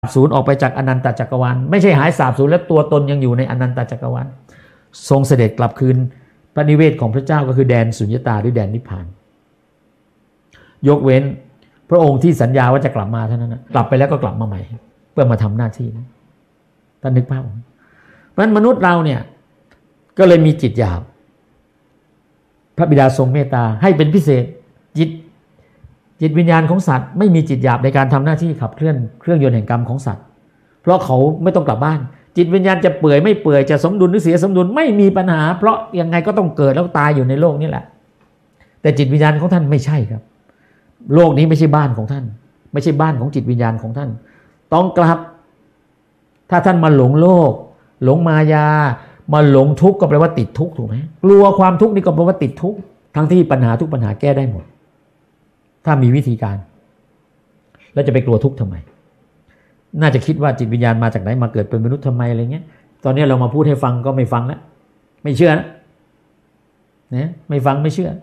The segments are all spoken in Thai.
สูญออกไปจากอนันตจักรวาลไม่ใช่หายสาบสูญแล้วตัวตนยังอยู่ในอนันตจักรวาลทรงเสด็จกลับคืนพระนิเวศของพระเจ้าก็คือแดนสุญญตาหรือแดนนิพพานยกเว้นพระองค์ที่สัญญาว่าจะกลับมาเท่านั้นนะกลับไปแล้วก็กลับมาใหม่เพื่อมาทำหน้าที่นะท่านนึกภาพเพราะฉะนั้นมนุษย์เราเนี่ยก็เลยมีจิตหยาบพระบิดาทรงเมตตาให้เป็นพิเศษจิตวิญญาณของสัตว์ไม่มีจิตหยาบในการทำหน้าที่ขับเคลื่อนเครื่องยนต์แห่งกรรมของสัตว์เพราะเขาไม่ต้องกลับบ้านจิตวิญญาณจะเปื่อยไม่เปื่อยจะสมดุลหรือเสียสมดุลไม่มีปัญหาเพราะยังไงก็ต้องเกิดแล้วตายอยู่ในโลกนี้แหละแต่จิตวิญญาณของท่านไม่ใช่ครับโลกนี้ไม่ใช่บ้านของท่านไม่ใช่บ้านของจิตวิญญาณของท่านต้องกลับถ้าท่านมาหลงโลกหลงมายามาหลงทุกข์ก็แปลว่าติดทุกข์ถูกไหมกลัวความทุกข์นี่ก็แปลว่าติดทุกข์ทั้งที่ปัญหาทุกปัญหาแก้ได้หมดถ้ามีวิธีการแล้วจะไปกลัวทุกข์ทำไมน่าจะคิดว่าจิตวิญญาณมาจากไหนมาเกิดเป็นมนุษย์ทำไมอะไรเงี้ยตอนนี้เรามาพูดให้ฟังก็ไม่ฟังแล้วไม่เชื่อนะไม่ฟังไม่เชื่อ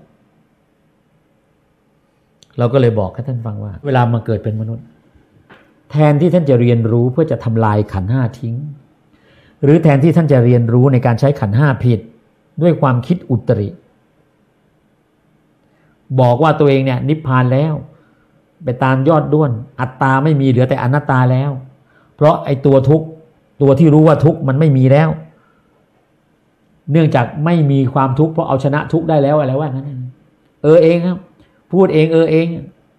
เราก็เลยบอกให้ท่านฟังว่าเวลามาเกิดเป็นมนุษย์แทนที่ท่านจะเรียนรู้เพื่อจะทำลายขันธ์ห้าทิ้งหรือแทนที่ท่านจะเรียนรู้ในการใช้ขันธ์ห้าผิดด้วยความคิดอุตริบอกว่าตัวเองเนี่ยนิพพานแล้วไปตามยอดด้วนอัตตาไม่มีเหลือแต่อนัตตาแล้วเพราะไอ้ตัวทุกข์ตัวที่รู้ว่าทุกข์มันไม่มีแล้วเนื่องจากไม่มีความทุกข์เพราะเอาชนะทุกข์ได้แล้วอะไรว่างั้นเองครับพูดเองเอง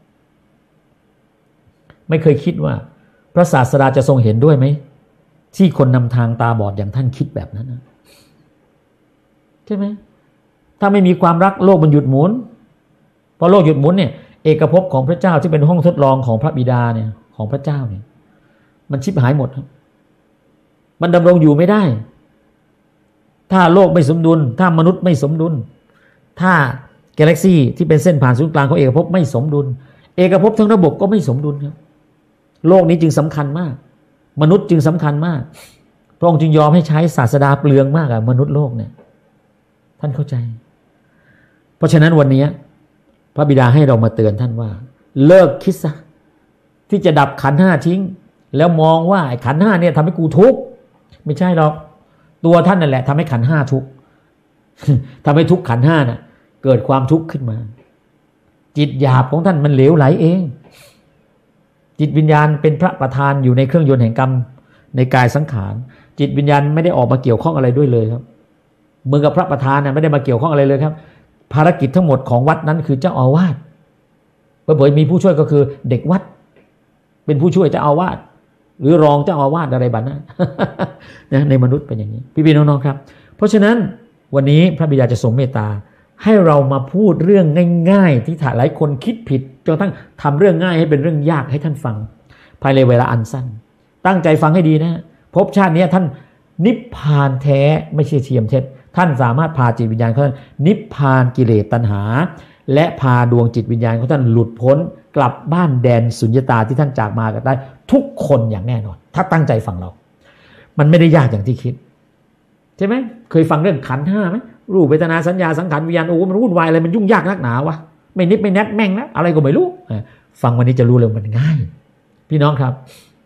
ไม่เคยคิดว่าพระศาสดาจะทรงเห็นด้วยไหมที่คนนำทางตาบอดอย่างท่านคิดแบบนั้นนะใช่ไหมถ้าไม่มีความรักโลกมันหยุดหมุนพอโลกหยุดหมุนเนี่ยเอกภพของพระเจ้าที่เป็นห้องทดลองของพระบิดาเนี่ยของพระเจ้าเนี่ยมันชิบหายหมดมันดำรงอยู่ไม่ได้ถ้าโลกไม่สมดุลถ้ามนุษย์ไม่สมดุลถ้ากาแล็กซี่ที่เป็นเส้นผ่านศูนย์กลางของเอกภพไม่สมดุลเอกภพทั้งระบบก็ไม่สมดุลครับโลกนี้จึงสำคัญมากมนุษย์จึงสำคัญมากพระองค์จึงยอมให้ใช้ศาสดาเปลืองมากอะมนุษย์โลกเนี่ยท่านเข้าใจเพราะฉะนั้นวันนี้พระบิดาให้เรามาเตือนท่านว่าเลิกคิดซะที่จะดับขันธ์ห้าทิ้งแล้วมองว่าไอ้ขันธ์ห้าเนี่ยทำให้กูทุกข์ไม่ใช่หรอกตัวท่านนั่นแหละทำให้ขันธ์ห้าทุกข์ ทำให้ทุกข์ขันธ์ห้าน่ะเกิดความทุกข์ขึ้นมาจิตหยาบของท่านมันเหลวไหลเองจิตวิญญาณเป็นพระประธานอยู่ในเครื่องยนต์แห่งกรรมในกายสังขารจิตวิญญาณไม่ได้ออกมาเกี่ยวข้องอะไรด้วยเลยครับเหมือนกับพระประธานน่ะไม่ได้มาเกี่ยวข้องอะไรเลยครับภารกิจทั้งหมดของวัดนั้นคือเจ้าอาวาสเผยมีผู้ช่วยก็คือเด็กวัดเป็นผู้ช่วยเจ้าอาวาสหรือรองเจ้าอาวาสอะไรแบบนั้น นะในมนุษย์เป็นอย่างนี้พี่ๆน้องๆครับเพราะฉะนั้นวันนี้พระบิดาจะทรงเมตตาให้เรามาพูดเรื่องง่ายๆที่หลายคนคิดผิดจนกระทั่งทำเรื่องง่ายให้เป็นเรื่องยากให้ท่านฟังภายในเวลาอันสั้นตั้งใจฟังให้ดีนะภพชาตินี้ท่านนิพพานแท้ไม่ใช่เทียมเท็จท่านสามารถพาจิตวิญญาณของท่านนิพพานกิเลสตัณหาและพาดวงจิตวิญญาณของท่านหลุดพ้นกลับบ้านแดนสุญญตาที่ท่านจากมากันได้ทุกคนอย่างแน่นอนถ้าตั้งใจฟังเรามันไม่ได้ยากอย่างที่คิดใช่ไหมเคยฟังเรื่องขันธ์ห้าไหมรูปเวทนาสัญญาสังขารวิญญาณโอ้มันวุ่นวายอะไรมันยุ่งยากนักหนาวะไม่นิดไม่แนทแม่งนะอะไรก็ไม่รู้ฟังวันนี้จะรู้เลยมันง่ายพี่น้องครับ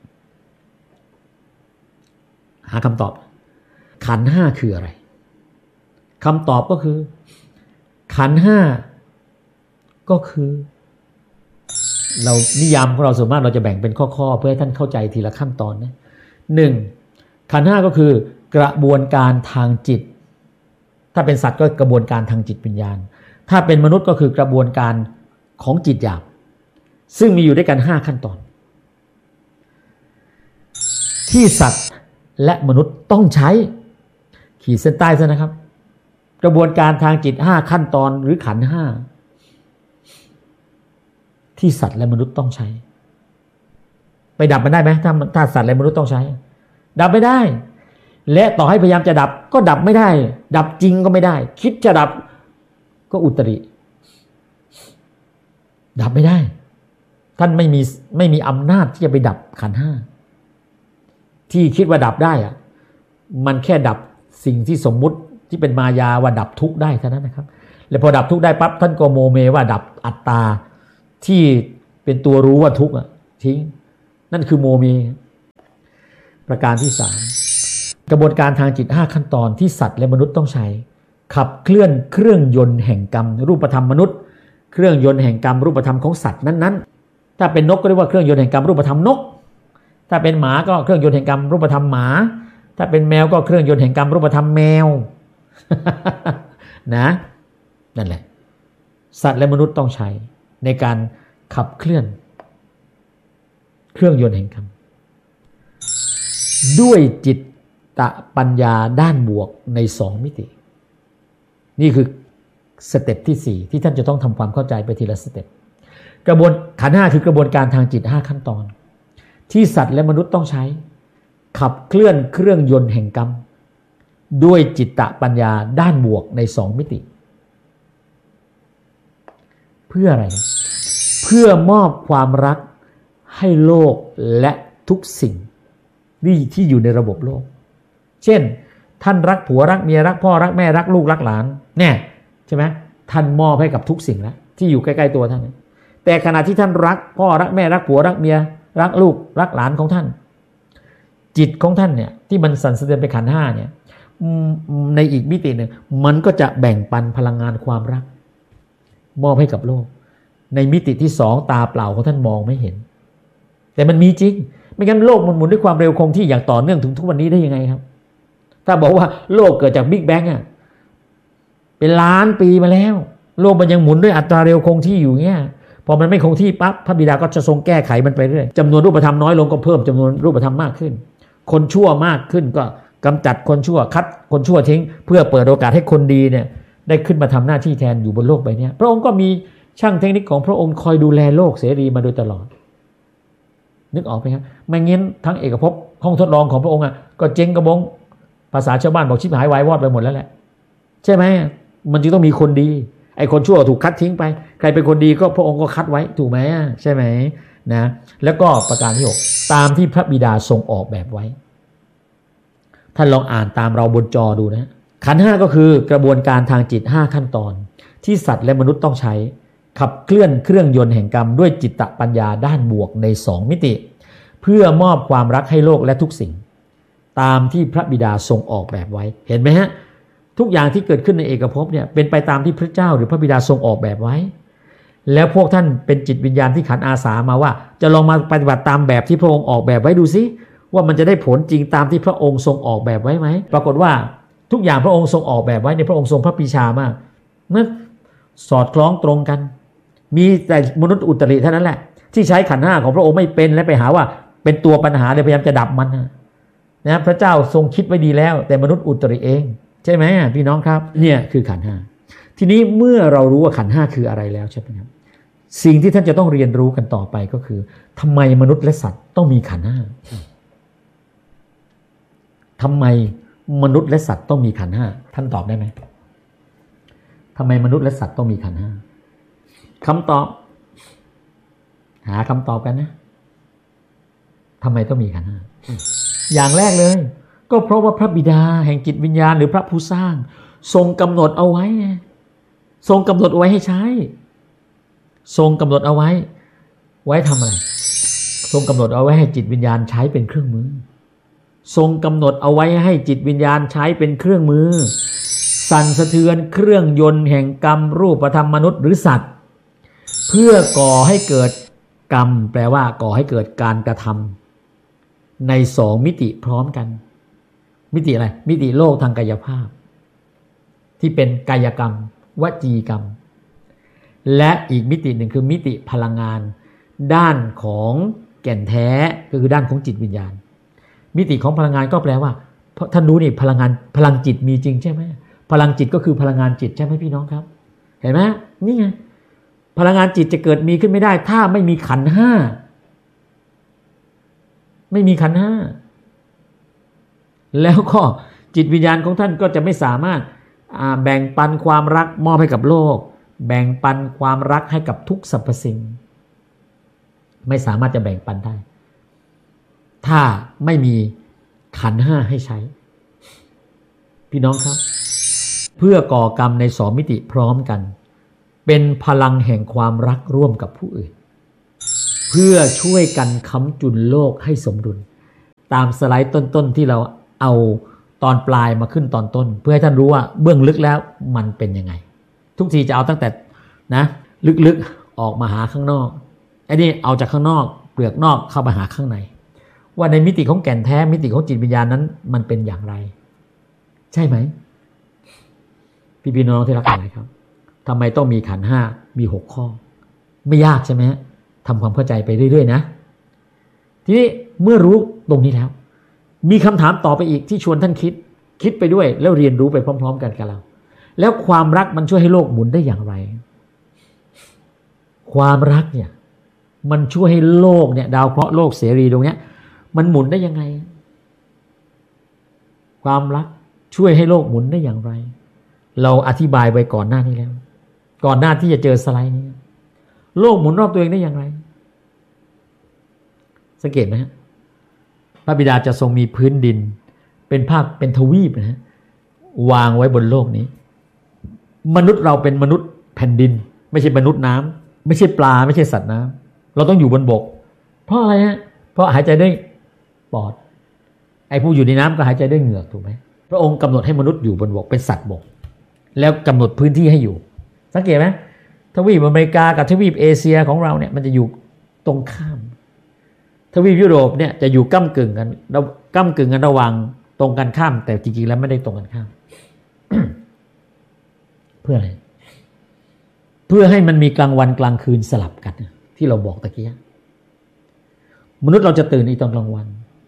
หาคำตอบขันธ์ห้าคืออะไรคำตอบก็คือขันธ์ห้าก็คือเรานิยามของเราส่วนมากเราจะแบ่งเป็นข้อๆเพื่อให้ท่านเข้าใจทีละขั้นตอนนะหนึ่งขันธ์ห้าก็คือกระบวนการทางจิตถ้าเป็นสัตว์ก็กระบวนการทางจิตวิญญาณถ้าเป็นมนุษย์ก็คือกระบวนการของจิตหยาบซึ่งมีอยู่ด้วยกัน5ขั้นตอนที่สัตว์และมนุษย์ต้องใช้ขีดเส้นใต้ซะนะครับกระบวนการทางจิต5ขั้นตอนหรือขันธ์5ที่สัตว์และมนุษย์ต้องใช้ไปดับมันได้ไหมถ้าสัตว์และมนุษย์ต้องใช้ดับไม่ได้และต่อให้พยายามจะดับก็ดับไม่ได้ดับจริงก็ไม่ได้คิดจะดับก็อุตริดับไม่ได้ท่านไม่มีอำนาจที่จะไปดับขันธ์ห้าที่คิดว่าดับได้อะมันแค่ดับสิ่งที่สมมุติที่เป็นมายาว่าดับทุกข์ได้เท่านั้นนะครับแล้วพอดับทุกข์ได้ปั๊บท่านก็โมเมว่าดับอัตตาที่เป็นตัวรู้ว่าทุกข์ทิ้งนั่นคือโมเมประการที่3กระบวนการทางจิต5ขั้นตอนที่สัตว์และมนุษย์ต้องใช้ขับเคลื่อนเครื่องยนต์แห่งกรรมรูปธรรมมนุษย์เครื่องยนต์แห่งกรรมรูปธรรมของสัตว์นั้นๆถ้าเป็นนกก็เรียกว่าเครื่องยนต์แห่งกรรมรูปธรรมนกถ้าเป็นหมาก็เครื่องยนต์แห่งกรรมรูปธรรมหมาถ้าเป็นแมวก็เครื่องยนต์แห่งกรรมรูปธรรมแมว นะนั่นแหละสัตว์และมนุษย์ต้องใช้ในการขับเคลื่อนเครื่องยนต์แห่งกรรมด้วยจิตตะปัญญาด้านบวกใน2มิตินี่คือสเต็ปที่4ที่ท่านจะต้องทำความเข้าใจไปทีละสเต็ปกระบวนขันธ์5คือกระบวนการทางจิต5ขั้นตอนที่สัตว์และมนุษย์ต้องใช้ขับเคลื่อนเครื่องยนต์แห่งกรรมด้วยจิตตะปัญญาด้านบวกใน2มิติเพื่ออะไรเพื่อมอบความรักให้โลกและทุกสิ่งที่อยู่ในระบบโลกเช่นท่านรักผัวรักเมียรักพ่อรักแม่รักลูกรักหลานแน่ใช่ไหมท่านมอบให้กับทุกสิ่งแล้วที่อยู่ใกล้ๆตัวท่านแต่ขณะที่ท่านรักพ่อรักแม่รักผัวรักเมียรักลูกรักหลานของท่านจิตของท่านเนี่ยที่มันสั่นสะเทือนไปขันธ์5เนี่ยในอีกมิติหนึ่งมันก็จะแบ่งปันพลังงานความรักมอบให้กับโลกในมิติที่2ตาเปล่าของท่านมองไม่เห็นแต่มันมีจริงไม่งั้นโลกมันหมุนด้วยความเร็วคงที่อย่างต่อเนื่องถึงทุกวันนี้ได้ยังไงครับถ้าบอกว่าโลกเกิดจากบิ๊กแบงเป็นล้านปีมาแล้วโลกมันยังหมุนด้วยอัตราเร็วคงที่อยู่เงี้ยพอมันไม่คงที่ปั๊บพระบิดาก็จะทรงแก้ไขมันไปเรื่อยจำนวนรูปธรรมน้อยลงก็เพิ่มจำนวนรูปธรรมมากขึ้นคนชั่วมากขึ้นก็กำจัดคนชั่วคัดคนชั่วทิ้งเพื่อเปิดโอกาสให้คนดีเนี่ยได้ขึ้นมาทำหน้าที่แทนอยู่บนโลกใบนี้พระองค์ก็มีช่างเทคนิคของพระองค์คอยดูแลโลกเสรีมาโดยตลอดนึกออกไหมครับไม่งั้นทั้งเอกภพห้องทดลองของพระองค์ก็เจ๊งกระบงภาษาชาวบ้านบอกชิบหายวายวอดไปหมดแล้วแหละใช่ไหมมันจึงต้องมีคนดีไอ้คนชั่วถูกคัดทิ้งไปใครเป็นคนดีก็พระองค์ก็คัดไว้ถูกไหมใช่ไหมนะแล้วก็ประการที่6ตามที่พระบิดาทรงออกแบบไว้ท่านลองอ่านตามเราบนจอดูนะขันธ์5ก็คือกระบวนการทางจิต5ขั้นตอนที่สัตว์และมนุษย์ต้องใช้ขับเคลื่อนเครื่องยนต์แห่งกรรมด้วยจิตตปัญญาด้านบวกใน2มิติเพื่อมอบความรักให้โลกและทุกสิ่งตามที่พระบิดาทรงออกแบบไว้เห็นไหมฮะทุกอย่างที่เกิดขึ้นในเอกภพเนี่ยเป็นไปตามที่พระเจ้าหรือพระบิดาทรงออกแบบไว้แล้วพวกท่านเป็นจิตวิญญาณที่ขันอาสามาว่าจะลองมาปฏิบัติตามแบบที่พระองค์ออกแบบไว้ดูซิว่ามันจะได้ผลจริงตามที่พระองค์ทรงออกแบบไว้ไหมปรากฏว่าทุกอย่างพระองค์ทรงออกแบบไว้ในพระองค์ทรงพระปรีชามากนะสอดคล้องตรงกันมีแต่มนุษย์อุตริเท่านั้นแหละที่ใช้ขันธ์5ของพระองค์ไม่เป็นและไปหาว่าเป็นตัวปัญหาเลยพยายามจะดับมันนะพระเจ้าทรงคิดไว้ดีแล้วแต่มนุษย์อุตริเองใช่ไหมพี่น้องครับเนี่ยคือขันธ์5ทีนี้เมื่อเรารู้ว่าขันธ์5คืออะไรแล้วใช่ไหมครับสิ่งที่ท่านจะต้องเรียนรู้กันต่อไปก็คือทำไมมนุษย์และสัตว์ต้องมีขันธ์5ทำไมมนุษย์และสัตว์ต้องมีขันธ์5ท่านตอบได้ไหมทำไมมนุษย์และสัตว์ต้องมีขันธ์5คำตอบหาคำตอบกันนะทำไมต้องมีขันธ์5อย่างแรกเลยก็เพราะว่าพระบิดาแห่งจิตวิญญาณหรือพระผู้สร้างทรงกำหนดเอาไว้ทรงกำหนดเอาไว้ให้ใช้ทรงกำหนดเอาไว้ทำอะไรทรงกำหนดเอาไว้ให้จิตวิญญาณใช้เป็นเครื่องมือทรงกำหนดเอาไว้ให้จิตวิญญาณใช้เป็นเครื่องมือสั่นสะเทือนเครื่องยนต์แห่งกรรมรูปธรรมมนุษย์หรือสัตว์เพื่อก่อให้เกิดกรรมแปลว่าก่อให้เกิดการกระทำใน2มิติพร้อมกันมิติอะไรมิติโลกทางกายภาพที่เป็นกายกรรมวจีกรรมและอีกมิติหนึ่งคือมิติพลังงานด้านของแก่นแท้ก็คือด้านของจิตวิญญาณมิติของพลังงานก็แปลว่าท่านรู้นี่พลังงานพลังจิตมีจริงใช่ไหมพลังจิตก็คือพลังงานจิตใช่ไหมพี่น้องครับเห็นไหมนี่ไงพลังงานจิตจะเกิดมีขึ้นไม่ได้ถ้าไม่มีขันธ์5ไม่มีขันธ์5แล้วก็จิตวิญญาณของท่านก็จะไม่สามารถแบ่งปันความรักมอบให้กับโลกแบ่งปันความรักให้กับทุกสรรพสิ่งไม่สามารถจะแบ่งปันได้ถ้าไม่มีขันธ์5ให้ใช้พี่น้องครับเพื่อก่อกรรมใน2มิติพร้อมกันเป็นพลังแห่งความรักร่วมกับผู้อื่นเพื่อช่วยกันค้ำจุนโลกให้สมดุลตามสไลด์ต้นๆที่เราเอาตอนปลายมาขึ้นตอนต้นเพื่อให้ท่านรู้ว่าเบื้องลึกแล้วมันเป็นยังไงทุกทีจะเอาตั้งแต่นะลึกๆออกมาหาข้างนอกไอ้นี่เอาจากข้างนอกเปลือกนอกเข้ามาหาข้างในว่าในมิติของแก่นแท้มิติของจิตวิญญาณนั้นมันเป็นอย่างไรใช่ไหมพี่น้องที่รักทั้งหลายครับทำไมต้องมีขันธ์ห้ามี6ข้อไม่ยากใช่ไหมทำความเข้าใจไปเรื่อยๆนะทีนี้เมื่อรู้ตรงนี้แล้วมีคำถามต่อไปอีกที่ชวนท่านคิดไปด้วยแล้วเรียนรู้ไปพร้อมๆกันกับเราแล้วความรักมันช่วยให้โลกหมุนได้อย่างไรความรักเนี่ยมันช่วยให้โลกเนี่ยดาวเคราะห์โลกเสรีตรงเนี้ยมันหมุนได้ยังไงความรักช่วยให้โลกหมุนได้อย่างไรเราอธิบายไว้ก่อนหน้านี้แล้วก่อนหน้าที่จะเจอสไลด์นี้โลกหมุนรอบตัวเองได้อย่างไรสังเกตไหมฮะพระบิดาจะทรงมีพื้นดินเป็นภาคเป็นทวีปนะฮะวางไว้บนโลกนี้มนุษย์เราเป็นมนุษย์แผ่นดินไม่ใช่มนุษย์น้ำไม่ใช่ปลาไม่ใช่สัตว์น้ำเราต้องอยู่บนบกเพราะอะไรฮะเพราะหายใจด้วยปอดไอ้ผู้อยู่ในน้ำก็หายใจด้วยเหงือกถูกไหมพระองค์กำหนดให้มนุษย์อยู่บนบกเป็นสัตว์บกแล้วกำหนดพื้นที่ให้อยู่สังเกตไหมทวีปอเมริกากับทวีปเอเชียของเราเนี่ยมันจะอยู่ตรงข้ามทวีปยุโรปเนี่ยจะอยู่ก้ำกึ่งกันระหว่างตรงกันข้ามแต่จริงๆแล้วไม่ได้ตรงกันข้าม เพื่ออะไรเพื่อให้มันมีกลางวันกลางคืนสลับกันที่เราบอกตะกี้มนุษย์เราจะตื่นอีกตอนกลางวัน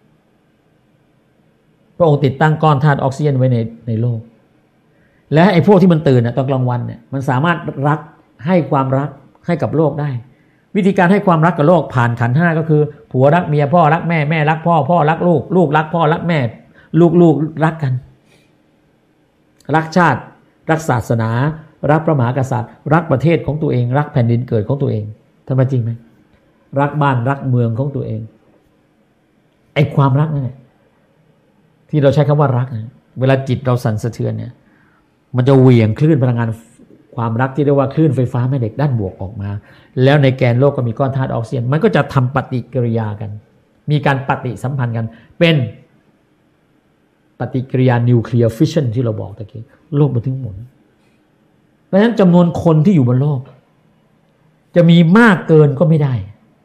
พระองค์ติดตั้งก้อนธาตุออกซิเจนไว้ในโลกและไอ้พวกที่มันตื่นตอนกลางวันเนี่ยมันสามารถรักให้ความรักให้กับโลกได้วิธีการให้ความรักกับโลกผ่านขันธ์ห้าก็คือผัวรักเมียพ่อรักแม่แม่รักพ่อพ่อรักลูกลูกรักพ่อรักแม่ลูกรักกันรักชาติรักศาสนารักพระมหากษัตริย์รักประเทศของตัวเองรักแผ่นดินเกิดของตัวเองทำไมจริงไหมรักบ้านรักเมืองของตัวเองไอ้ความรักนั่นแหละที่เราใช้คำว่ารักนะเวลาจิตเราสั่นสะเทือนเนี่ยมันจะเหวี่ยงคลื่นพลังงานความรักที่เรียกว่าคลื่นไฟฟ้าแม่เหล็กด้านบวกออกมาแล้วในแกนโลกก็มีก้อนธาตุออกซิเจนมันก็จะทำปฏิกิริยากันมีการปฏิสัมพันธ์กันเป็นปฏิกิริยานิวเคลียร์ฟิชชันที่เราบอกตะกี้โลกมันถึงหมุนเพราะฉะนั้นจำนวนคนที่อยู่บนโลกจะมีมากเกินก็ไม่ได้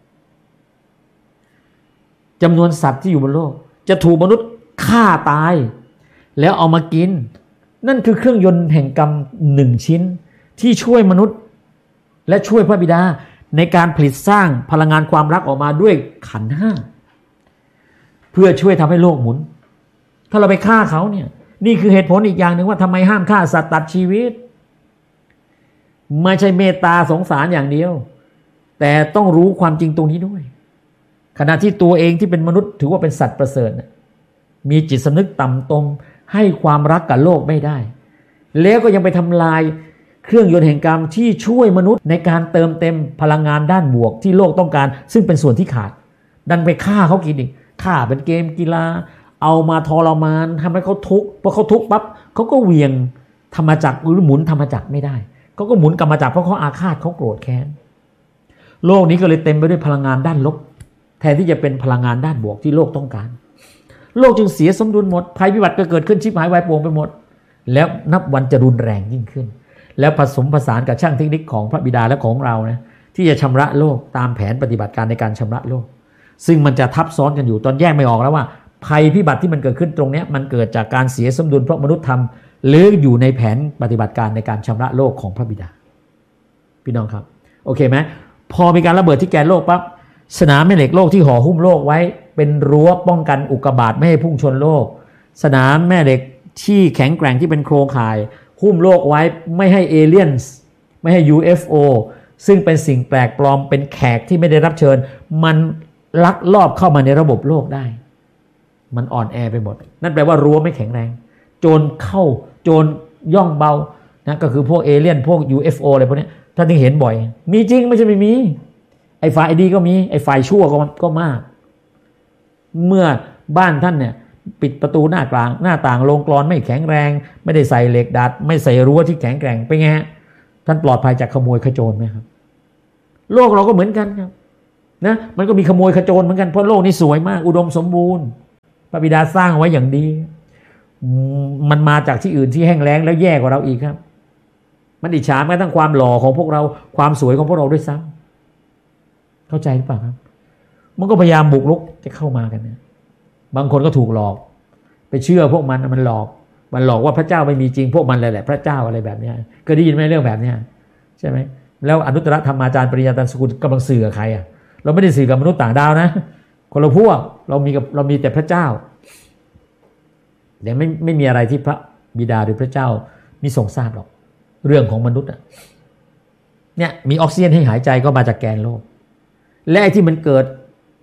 จำนวนสัตว์ที่อยู่บนโลกจะถูกมนุษย์ฆ่าตายแล้วเอามากินนั่นคือเครื่องยนต์แห่งกรรม1ชิ้นที่ช่วยมนุษย์และช่วยพระบิดาในการผลิตสร้างพลังงานความรักออกมาด้วยขันธ์ห้าเพื่อช่วยทำให้โลกหมุนถ้าเราไปฆ่าเขาเนี่ยนี่คือเหตุผลอีกอย่างหนึ่งว่าทำไมห้ามฆ่าสัตว์ตัดชีวิตไม่ใช่เมตตาสงสารอย่างเดียวแต่ต้องรู้ความจริงตรงนี้ด้วยขณะที่ตัวเองที่เป็นมนุษย์ถือว่าเป็นสัตว์ประเสริฐมีจิตสำนึกต่ำตมให้ความรักกับโลกไม่ได้แล้วก็ยังไปทำลายเครื่องยนต์แห่งกรรมที่ช่วยมนุษย์ในการเติมเต็มพลังงานด้านบวกที่โลกต้องการซึ่งเป็นส่วนที่ขาดดันไปฆ่าเขากินอีกฆ่าเป็นเกมกีฬาเอามาทรมานทำให้เขาทุกข์พอเขาทุกข์ปั๊บเขาก็เหวี่ยงธรรมจักรหรือหมุนธรรมจักรไม่ได้เขาก็หมุนกรรมจักรเพราะเขาอาฆาตเขาโกรธแค้นโลกนี้ก็เลยเต็มไปด้วยพลังงานด้านลบแทนที่จะเป็นพลังงานด้านบวกที่โลกต้องการโลกจึงเสียสมดุลหมดภัยพิบัติก็เกิดขึ้นชิบหายวายป่วงไปหมดแล้วนับวันจะรุนแรงยิ่งขึ้นแล้วผสมผสานกับช่างเทคนิคของพระบิดาและของเรานะที่จะชำระโลกตามแผนปฏิบัติการในการชำระโลกซึ่งมันจะทับซ้อนกันอยู่ตอนแยกไม่ออกแล้วว่าภัยพิบัติที่มันเกิดขึ้นตรงนี้มันเกิดจากการเสียสมดุลเพราะมนุษย์ทำหรืออยู่ในแผนปฏิบัติการในการชำระโลกของพระบิดาพี่น้องครับโอเคไหมพอมีการระเบิดที่แกนโลกปั๊บสนามแม่เหล็กโลกที่ห่อหุ้มโลกไว้เป็นรั้วป้องกันอุกกาบาตไม่ให้พุ่งชนโลกสนามแม่เหล็กที่แข็งแกร่งที่เป็นโครงข่ายหุ้มโลกไว้ไม่ให้เอเลี่ยนส์ไม่ให้ UFO ซึ่งเป็นสิ่งแปลกปลอมเป็นแขกที่ไม่ได้รับเชิญมันลักลอบเข้ามาในระบบโลกได้มันอ่อนแอไปหมดนั่นแปลว่ารั้วไม่แข็งแรงโจรเข้าโจรย่องเบานะก็คือพวกเอเลี่ยนพวก UFO อะไรพวกนี้ท่านถึงเห็นบ่อยมีจริงไม่ใช่ไม่มีไอ้ฝ่ายดีก็มีไอ้ฝ่ายชั่วก็มากเมื่อบ้านท่านเนี่ยปิดประตูหน้ต่างลงกลอนไม่แข็งแรงไม่ได้ใส่เหล็กดัดไม่ใส่รั้วที่แข็งแกร่งเป็นไงฮะท่านปลอดภัยจากขโมยขโจรไหมครับโลกเราก็เหมือนกันครับนะมันก็มีขโมยขโจรเหมือนกันเพราะโลกนี้สวยมากอุดมสมบูรณ์พระบิดาสร้างไว้อย่างดีมันมาจากที่อื่นที่แห้งแล้งแล้วแย่กว่าเราอีกครับมันอิจฉาแม้ทั้งความหล่อของพวกเราความสวยของพวกเราด้วยซ้ำเข้าใจหรือเปล่าครับมันก็พยายามบุกรุกจะเข้ามากันเนี่ยบางคนก็ถูกหลอกไปเชื่อพวกมันหลอกว่าพระเจ้าไม่มีจริงพวกมันเลยแหละพระเจ้าอะไรแบบนี้เคยได้ยินไหมเรื่องแบบนี้ใช่ไหมแล้วอนุตตรธรรมาจารย์ปริญญาตันสกุลกำลังสื่อกับใครอ่ะเราไม่ได้สื่อกับมนุษย์ต่างดาวนะคนละพวกเรามีแต่พระเจ้าแต่ไม่มีอะไรที่พระบิดาหรือพระเจ้ามิทรงทราบหรอกเรื่องของมนุษย์เนี่ยมีออกซิเจนให้หายใจก็มาจากแกนโลกและไอ้ที่มันเกิด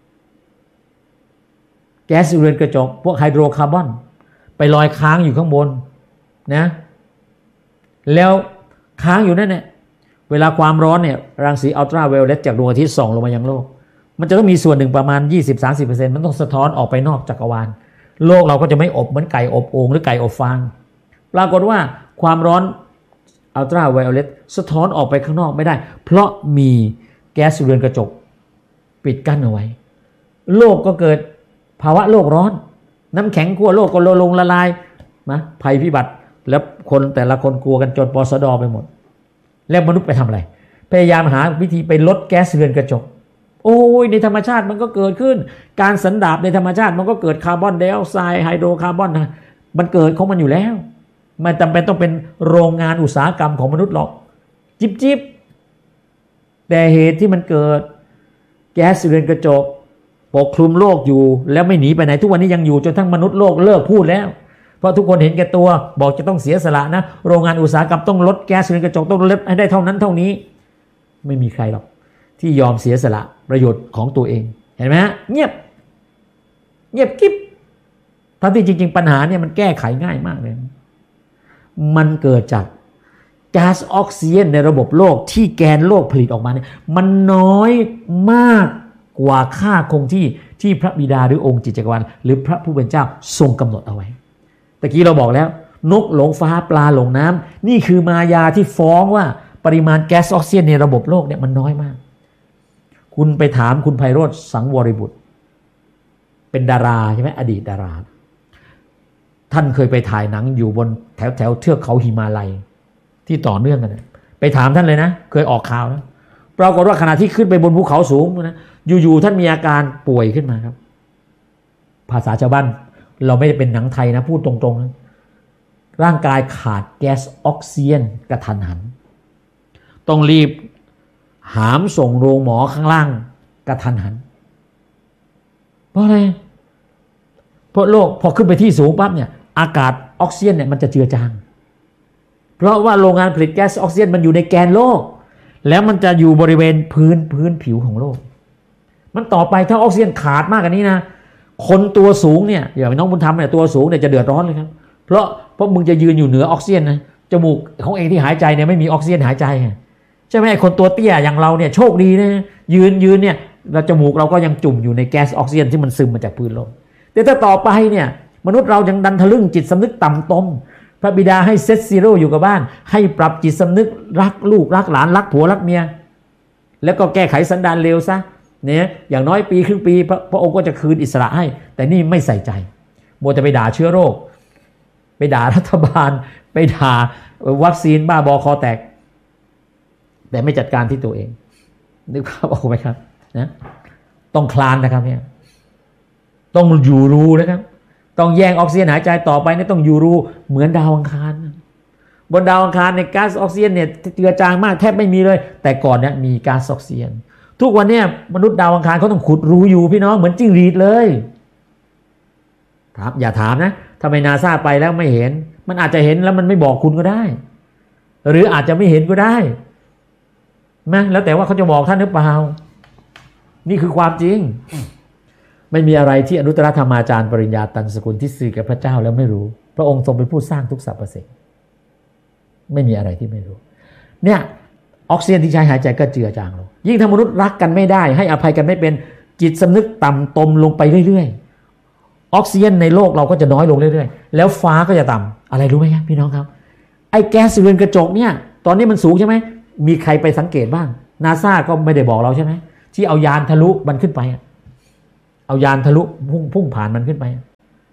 แก๊สเรือนกระจกพวกไฮโดรคาร์บอนไปลอยค้างอยู่ข้างบนนะแล้วค้างอยู่นั่นเนี่ยเวลาความร้อนเนี่ยรังสีอัลตราไวโอเลตจากดวงอาทิตย์ส่องลงมายังโลกมันจะต้องมีส่วนหนึ่งประมาณ 20-30% มันต้องสะท้อนออกไปนอกจักรวาลโลกเราก็จะไม่อบเหมือนไก่อบโอ่งหรือไก่อบฟางปรากฏว่าความร้อนอัลตราไวโอเลตสะท้อนออกไปข้างนอกไม่ได้เพราะมีแก๊สเรือนกระจกปิดกั้นเอาไว้โลกก็เกิดภาวะโลกร้อนน้ำแข็งขั้วโลกก็ลงละลายนะภัยพิบัติแล้วคนแต่ละคนกลัวกันจนปสดไปหมดแล้วมนุษย์ไปทำอะไรพยายามหาวิธีไปลดแก๊สเรือนกระจกโอ้ยในธรรมชาติมันก็เกิดขึ้นการสันดาปในธรรมชาติมันก็เกิดคาร์บอนไดออกไซด์ไฮโดรคาร์บอนนะมันเกิดของมันอยู่แล้วมันจำเป็นต้องเป็นโรงงานอุตสาหกรรมของมนุษย์หรอกจิบแต่เหตุที่มันเกิดแก๊สเรือนกระจกปกคลุมโลกอยู่แล้วไม่หนีไปไหนทุกวันนี้ยังอยู่จนทั้งมนุษย์โลกเลิกพูดแล้วเพราะทุกคนเห็นแก่ตัวบอกจะต้องเสียสละนะโรงงานอุตสาหกรรมต้องลดแก๊สเรือนกระจกต้องลดให้ได้เท่านั้นเท่านี้ไม่มีใครหรอกที่ยอมเสียสละประโยชน์ของตัวเองเห็นไหมฮะเงียบกิ๊บทั้งที่จริงๆปัญหาเนี่ยมันแก้ไขง่ายมากเลยมันเกิดจากก๊าซออกซิเจนในระบบโลกที่แกนโลกผลิตออกมาเนี่ยมันน้อยมากกว่าค่าคงที่พระบิดาหรือองค์จิตจักรวาลหรือพระผู้เป็นเจ้าทรงกำหนดเอาไว้ตะกี้เราบอกแล้วนกหลงฟ้าปลาหลงน้ำนี่คือมายาที่ฟ้องว่าปริมาณแก๊สออกซิเจนในระบบโลกเนี่ยมันน้อยมากคุณไปถามคุณไพโรจน์สังวรบุตรเป็นดาราใช่ไหมอดีตดาราท่านเคยไปถ่ายหนังอยู่บนแถวเทือกเขาหิมาลัยที่ต่อเนื่องกันไปถามท่านเลยนะเคยออกข่าวนะปรากฏว่าขณะที่ขึ้นไปบนภูเขาสูงนะอยู่ๆท่านมีอาการป่วยขึ้นมาครับภาษาชาวบ้านเราไม่ได้เป็นหนังไทยนะพูดตรงๆนะร่างกายขาดแก๊สออกซิเจนกระทันหันต้องรีบหามส่งโรงหมอข้างล่างกระทันหันเพราะอะไรเพราะโลกพอขึ้นไปที่สูงปั๊บเนี่ยอากาศออกซิเจนเนี่ยมันจะเจือจางเพราะว่าโรงงานผลิตแก๊สออกซิเจนมันอยู่ในแกนโลกแล้วมันจะอยู่บริเวณพื้นผิวของโลกมันต่อไปถ้าออกซิเจนขาดมากกว่านี้นะคนตัวสูงเนี่ยอย่างน้องบุญธรรมเนี่ยตัวสูงเนี่ยจะเดือดร้อนเลยครับเพราะมึงจะยืนอยู่เหนือออกซิเจนนะจมูกของเองที่หายใจเนี่ยไม่มีออกซิเจนหายใจใช่ไหมคนตัวเตี้ยอย่างเราเนี่ยโชคดีนะยืนเนี่ยเราจมูกเราก็ยังจุ่มอยู่ในแก๊สออกซิเจนที่มันซึมมาจากพื้นโลกแต่ถ้าต่อไปเนี่ยมนุษย์เรายังดันทะลึ่งจิตสำนึกต่ำตมพระบิดาให้เซตซีโร่อยู่กับบ้านให้ปรับจิตสำนึกรักลูกรักหลานรักผัวรักเมียแล้วก็แก้ไขสันดานเลวซะเนี่ยอย่างน้อยปีครึ่งปีพระองค์ก็จะคืนอิสระให้แต่นี่ไม่ใส่ใจมัวจะไปด่าเชื้อโรคไปด่ารัฐบาลไปด่าวัคซีนบ้าบอคอแตกแต่ไม่จัดการที่ตัวเองนึกภาพออกไหมครับนะต้องคลานนะครับเนี่ยต้องอยู่รูนะครับต้องแย่งออกซิเจนหายใจต่อไปเนี่ยต้องอยู่รูเหมือนดาวอังคารบนดาวอังคารในก๊าซออกซิเจนเนี่ยเจือจางมากแทบไม่มีเลยแต่ก่อนเนี่ยมีก๊าซออกซิเจนทุกวันเนี่ยมนุษย์ดาวอังคารเขาต้องขุดรูอยู่พี่น้องเหมือนจิ้งหรีดเลยครับอย่าถามนะทำไมนาซาไปแล้วไม่เห็นมันอาจจะเห็นแล้วมันไม่บอกคุณก็ได้หรืออาจจะไม่เห็นก็ได้นะแล้วแต่ว่าเขาจะบอกท่านหรือเปล่านี่คือความจริงไม่มีอะไรที่อนุตตรธรรมาจารย์ปริญญาตันสกุลที่สื่อกับพระเจ้าแล้วไม่รู้พระองค์ทรงเป็นผู้สร้างทุกสรรพสิ่งไม่มีอะไรที่ไม่รู้เนี่ยออกซิเจนที่ใช้หายใจก็เจือจางลงยิ่งถ้ามนุษย์รักกันไม่ได้ให้อภัยกันไม่เป็นจิตสำนึกต่ำตมลงไปเรื่อยๆออกซิเจนในโลกเราก็จะน้อยลงเรื่อยๆแล้วฟ้าก็จะต่ำอะไรรู้ไหมครับพี่น้องครับไอ้แก๊สเรือนกระจกเนี่ยตอนนี้มันสูงใช่ไหมมีใครไปสังเกตบ้างนาซาก็ไม่ได้บอกเราใช่ไหมที่เอายานทะลุมันขึ้นไปเอายานทะลุพุ่งผ่านมันขึ้นไป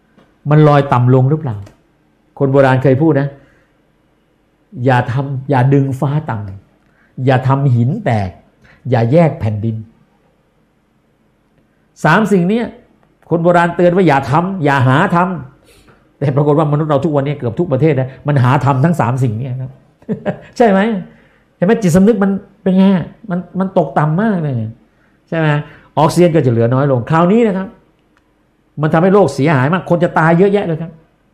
มันลอยต่ำลงหรือเปล่าคนโบราณเคยพูดนะอย่าดึงฟ้าต่ำอย่าทำหินแตกอย่าแยกแผ่นดิน3สิ่งนี้คนโบราณเตือนว่าอย่าทำอย่าหาทำแต่ปรากฏว่ามนุษย์เราทุกวันนี้เกือบทุกประเทศนะมันหาทำทั้ง3สิ่งนี้ครับ ใช่ไหมเห็นไหมจิตสำนึกมันเป็นไงมันตกต่ำมากเลยใช่ไหมออกซิเจนก็จะเหลือน้อยลงคราวนี้นะครับมันทำให้โลกเสียหายมากคนจะตายเยอะแยะเลยครับ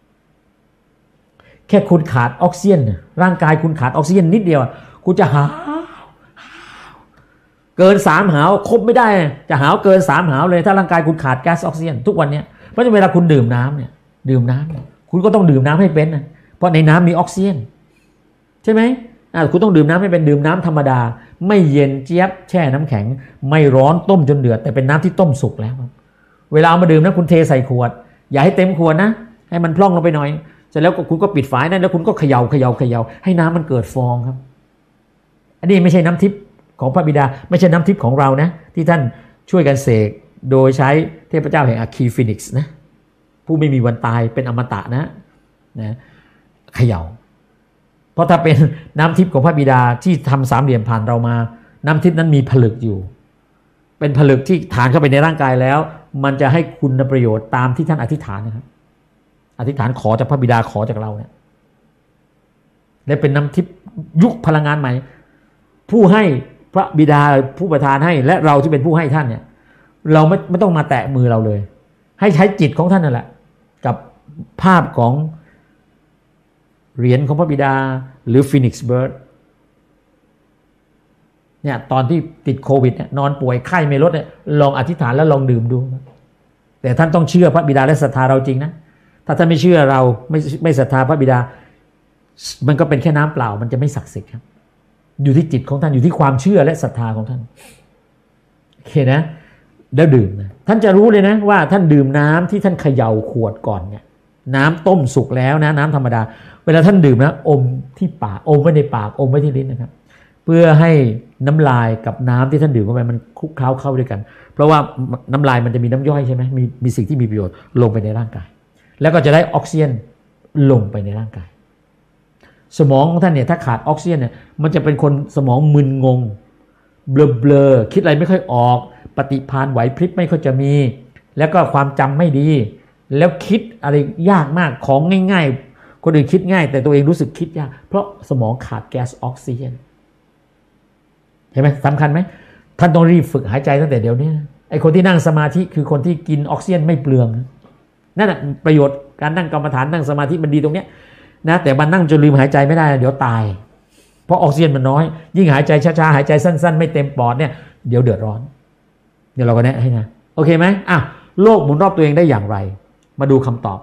แค่คุณขาดออกซิเจนร่างกายคุณขาดออกซิเจนนิดเดียวคุณจะหาวเกิน3หาวครบไม่ได้จะหาวเกิน3หาวเลยถ้าร่างกายคุณขาดแก๊สออกซิเจนทุกวันนี้เพราะฉะนั้นเวลาคุณดื่มน้ำเนี่ยคุณก็ต้องดื่มน้ำให้เป็นนะเพราะในน้ำมีออกซิเจนใช่ไหมคุณต้องดื่มน้ำให้เป็นดื่มน้ำธรรมดาไม่เย็นเจี๊ยบแช่น้ำแข็งไม่ร้อนต้มจนเดือดแต่เป็นน้ำที่ต้มสุกแล้วเวลาเอามาดื่มนะคุณเทใส่ขวดอย่าให้เต็มขวดนะให้มันพร่องลงไปหน่อยเสร็จแล้วคุณก็ปิดฝาแล้วคุณก็เขย่าให้น้ำมันเกิดฟองครับอันนี้ไม่ใช่น้ำทิพย์ของพระบิดาไม่ใช่น้ำทิพย์ของเรานะที่ท่านช่วยกันเสกโดยใช้เทพเจ้าแห่งอะคีฟินิกซ์นะผู้ไม่มีวันตายเป็นอมตะนะเขย่าเพราะถ้าเป็นน้ำทิพย์ของพระบิดาที่ทำ3เหลี่ยมผ่านเรามาน้ำทิพย์นั้นมีผลึกอยู่เป็นผลึกที่ฐานเข้าไปในร่างกายแล้วมันจะให้คุณประโยชน์ตามที่ท่านอธิษฐานนะครับอธิษฐานขอจากพระบิดาขอจากเราเนี่ยและเป็นน้ำทิพย์ยุคพลังงานใหม่ผู้ให้พระบิดาผู้ประทานให้และเราที่เป็นผู้ให้ท่านเนี่ยเราไม่ต้องมาแตะมือเราเลยให้ใช้จิตของท่านนั่นแหละกับภาพของเหรียญของพระบิดาหรือฟีนิกซ์เบิร์ดเนี่ยตอนที่ติดโควิดเนี่ยนอนป่วยไข้ไม่ลดเนี่ยลองอธิษฐานแล้วลองดื่มดูแต่ท่านต้องเชื่อพระบิดาและศรัทธาเราจริงนะถ้าท่านไม่เชื่อเราไม่ศรัทธาพระบิดามันก็เป็นแค่น้ำเปล่ามันจะไม่ศักดิ์สิทธิ์ครับอยู่ที่จิตของท่านอยู่ที่ความเชื่อและศรัทธาของท่านโอเคนะแล้วดื่มนะท่านจะรู้เลยนะว่าท่านดื่มน้ำที่ท่านเขย่าขวดก่อนเนี่ยน้ำต้มสุกแล้วนะน้ำธรรมดาเวลาท่านดื่มนะอมที่ปากอมไว้ในปากอมไว้ที่ลิ้นนะครับเพื่อให้น้ำลายกับน้ำที่ท่านดื่มเข้าไปมันคลุกเคล้าเข้าด้วยกันเพราะว่าน้ำลายมันจะมีน้ำย่อยใช่ไหมมีสิ่งที่มีประโยชน์ลงไปในร่างกายแล้วก็จะได้ออกซิเจนลงไปในร่างกายสมองของท่านเนี่ยถ้าขาดออกซิเจนเนี่ยมันจะเป็นคนสมองมึนงงเบลอคิดอะไรไม่ค่อยออกปฏิภาณไหวพริบไม่ค่อยจะมีแล้วก็ความจำไม่ดีแล้วคิดอะไรยากมากของง่ายๆคนอื่นคิดง่ายแต่ตัวเองรู้สึกคิดยากเพราะสมองขาดแก๊สออกซิเจนเห็นไหมสำคัญไหมท่านต้องรีบฝึกหายใจตั้งแต่เดี๋ยวนี้ไอ้คนที่นั่งสมาธิคือคนที่กินออกซิเจนไม่เปลืองนั่นแหะประโยชน์การนั่งกรรมฐานนั่งสมาธิมันดีตรงเนี้ยนะแต่มันนั่งจนลืมหายใจไม่ได้เดี๋ยวตายเพราะออกซิเจนมันน้อยยิ่งหายใจช้าๆหายใจสั้นๆไม่เต็มปอดเนี่ยเดี๋ยวเดือดร้อนเดี๋ยวเราก็แนะให้นะโอเคไหมโลกหมุนรอบตัวเองได้อย่างไรมาดูคำตอบ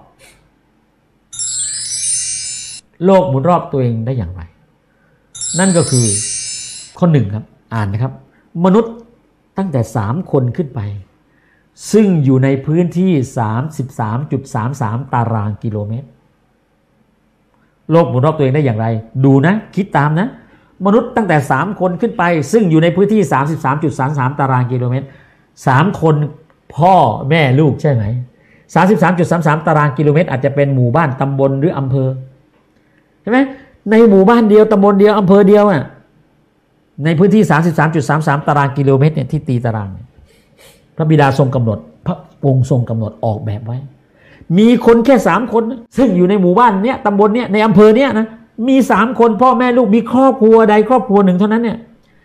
โลกหมุนรอบตัวเองได้อย่างไรนั่นก็คือข้อ1ครับอ่านนะครับมนุษย์ตั้งแต่3คนขึ้นไปซึ่งอยู่ในพื้นที่ 33.33 ตารางกิโลเมตรโลกหมุนรอบตัวเองได้อย่างไรดูนะคิดตามนะมนุษย์ตั้งแต่3คนขึ้นไปซึ่งอยู่ในพื้นที่ 33.33 ตารางกิโลเมตร3คนพ่อแม่ลูกใช่ไหม 33.33 ตารางกิโลเมตรอาจจะเป็นหมู่บ้านตำบลหรืออำเภอใช่ไหมในหมู่บ้านเดียวตำบลเดียวอำเภอเดียวในพื้นที่ 33.33 ตารางกิโลเมตรเนี่ยที่ตีตารางพระบิดาทรงกำหนดพระองค์ทรงกำหนดออกแบบไว้มีคนแค่3คนซึ่งอยู่ในหมู่บ้านเนี้ยตำบลเนี้ยในอำเภอเนี้ยนะมี3คนพ่อแม่ลูกมีครอบครัวใดครอบครัวหนึ่งเท่านั้นเนี่ย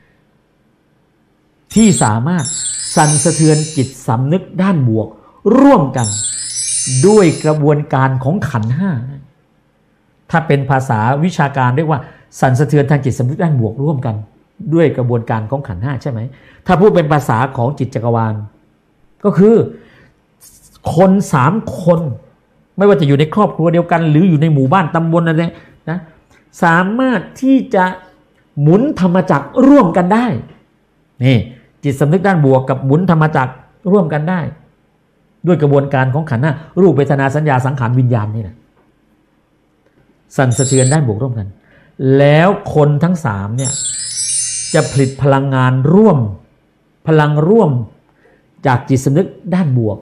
ที่สามารถสั่นสะเทือนจิตสำนึกด้านบวกร่วมกันด้วยกระบวนการของขันธ์5ถ้าเป็นภาษาวิชาการเรียกว่าสั่นสะเทือนทางจิตสำนึกด้านบวกร่วมกันด้วยกระบวนการของขันธ์5ใช่ไหมถ้าพูดเป็นภาษาของจิตจักรวาลก็คือคน3คนไม่ว่าจะอยู่ในครอบครัวเดียวกันหรืออยู่ในหมู่บ้านตำบลอะไรนะสามารถที่จะหมุนธรรมจักรร่วมกันได้นี่จิตสำนึกด้านบวกกับหมุนธรรมจักรร่วมกันได้ด้วยกระบวนการของขันธ์5รูปเวทนาสัญญาสังขารวิญญาณนี่แหละสั่นสะเทือนด้านบวกร่วมกันแล้วคนทั้ง3เนี่ยจะผลิตพลังงานร่วมพลังร่วมจากจิตสำนึกด้านบวก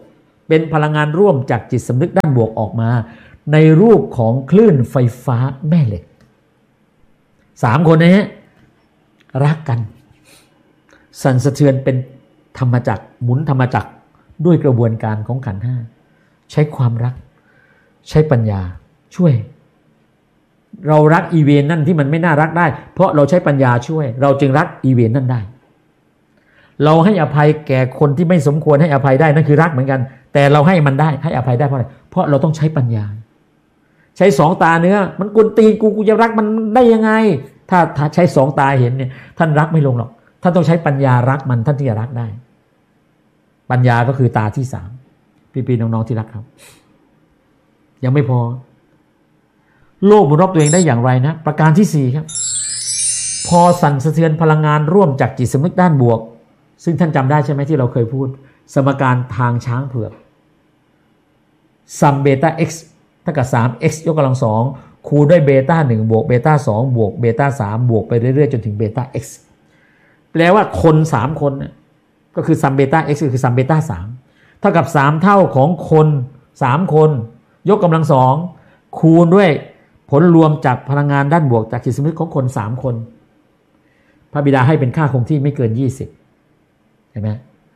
เป็นพลังงานร่วมจากจิตสำนึกด้านบวกออกมาในรูปของคลื่นไฟฟ้าแม่เหล็ก3คนนี้รักกันสั่นสะเทือนเป็นธรรมจักรหมุนธรรมจักรด้วยกระบวนการของขันธ์5ใช้ความรักใช้ปัญญาช่วยเรารักอีเวนต์นั่นที่มันไม่น่ารักได้เพราะเราใช้ปัญญาช่วยเราจึงรักอีเวนต์นั่นได้เราให้อภัยแก่คนที่ไม่สมควรให้อภัยได้นั่นคือรักเหมือนกันแต่เราให้มันได้ให้อภัยได้เพราะอะไรเพราะเราต้องใช้ปัญญาใช้2 ตาเนื้อมันกุนตีนกูจะรักมันได้ยังไงถ้าใช้2 ตาเห็นเนี่ยท่านรักไม่ลงหรอกท่านต้องใช้ปัญญารักมันท่านที่จะรักได้ปัญญาก็คือตาที่3พี่ๆน้องๆที่รักครับยังไม่พอโลกบนรอบตัวเองได้อย่างไรนะประการที่4ครับพอสั่นสะเทือนพลังงานร่วมจากจิตสำนึกด้านบวกซึ่งท่านจำได้ใช่ไหมที่เราเคยพูดสมการทางช้างเผือกซัมเบต้า x เท่ากับ 3x ยกกำลัง2คูณด้วยเบต้า1บวกเบต้า2บวกเบต้า3บวกไปเรื่อยๆจนถึงเบต้า x แปลว่าคน3คนก็คือซัมเบต้า x ก็คือซัมเบต้า3เท่ากับ3เท่าของคน3คนยกกำลัง2คูณด้วยผลรวมจากพลังงานด้านบวกจากจิตสำนึกของคน3คนพระบิดาให้เป็นค่าคงที่ไม่เกิน20เห็นไหม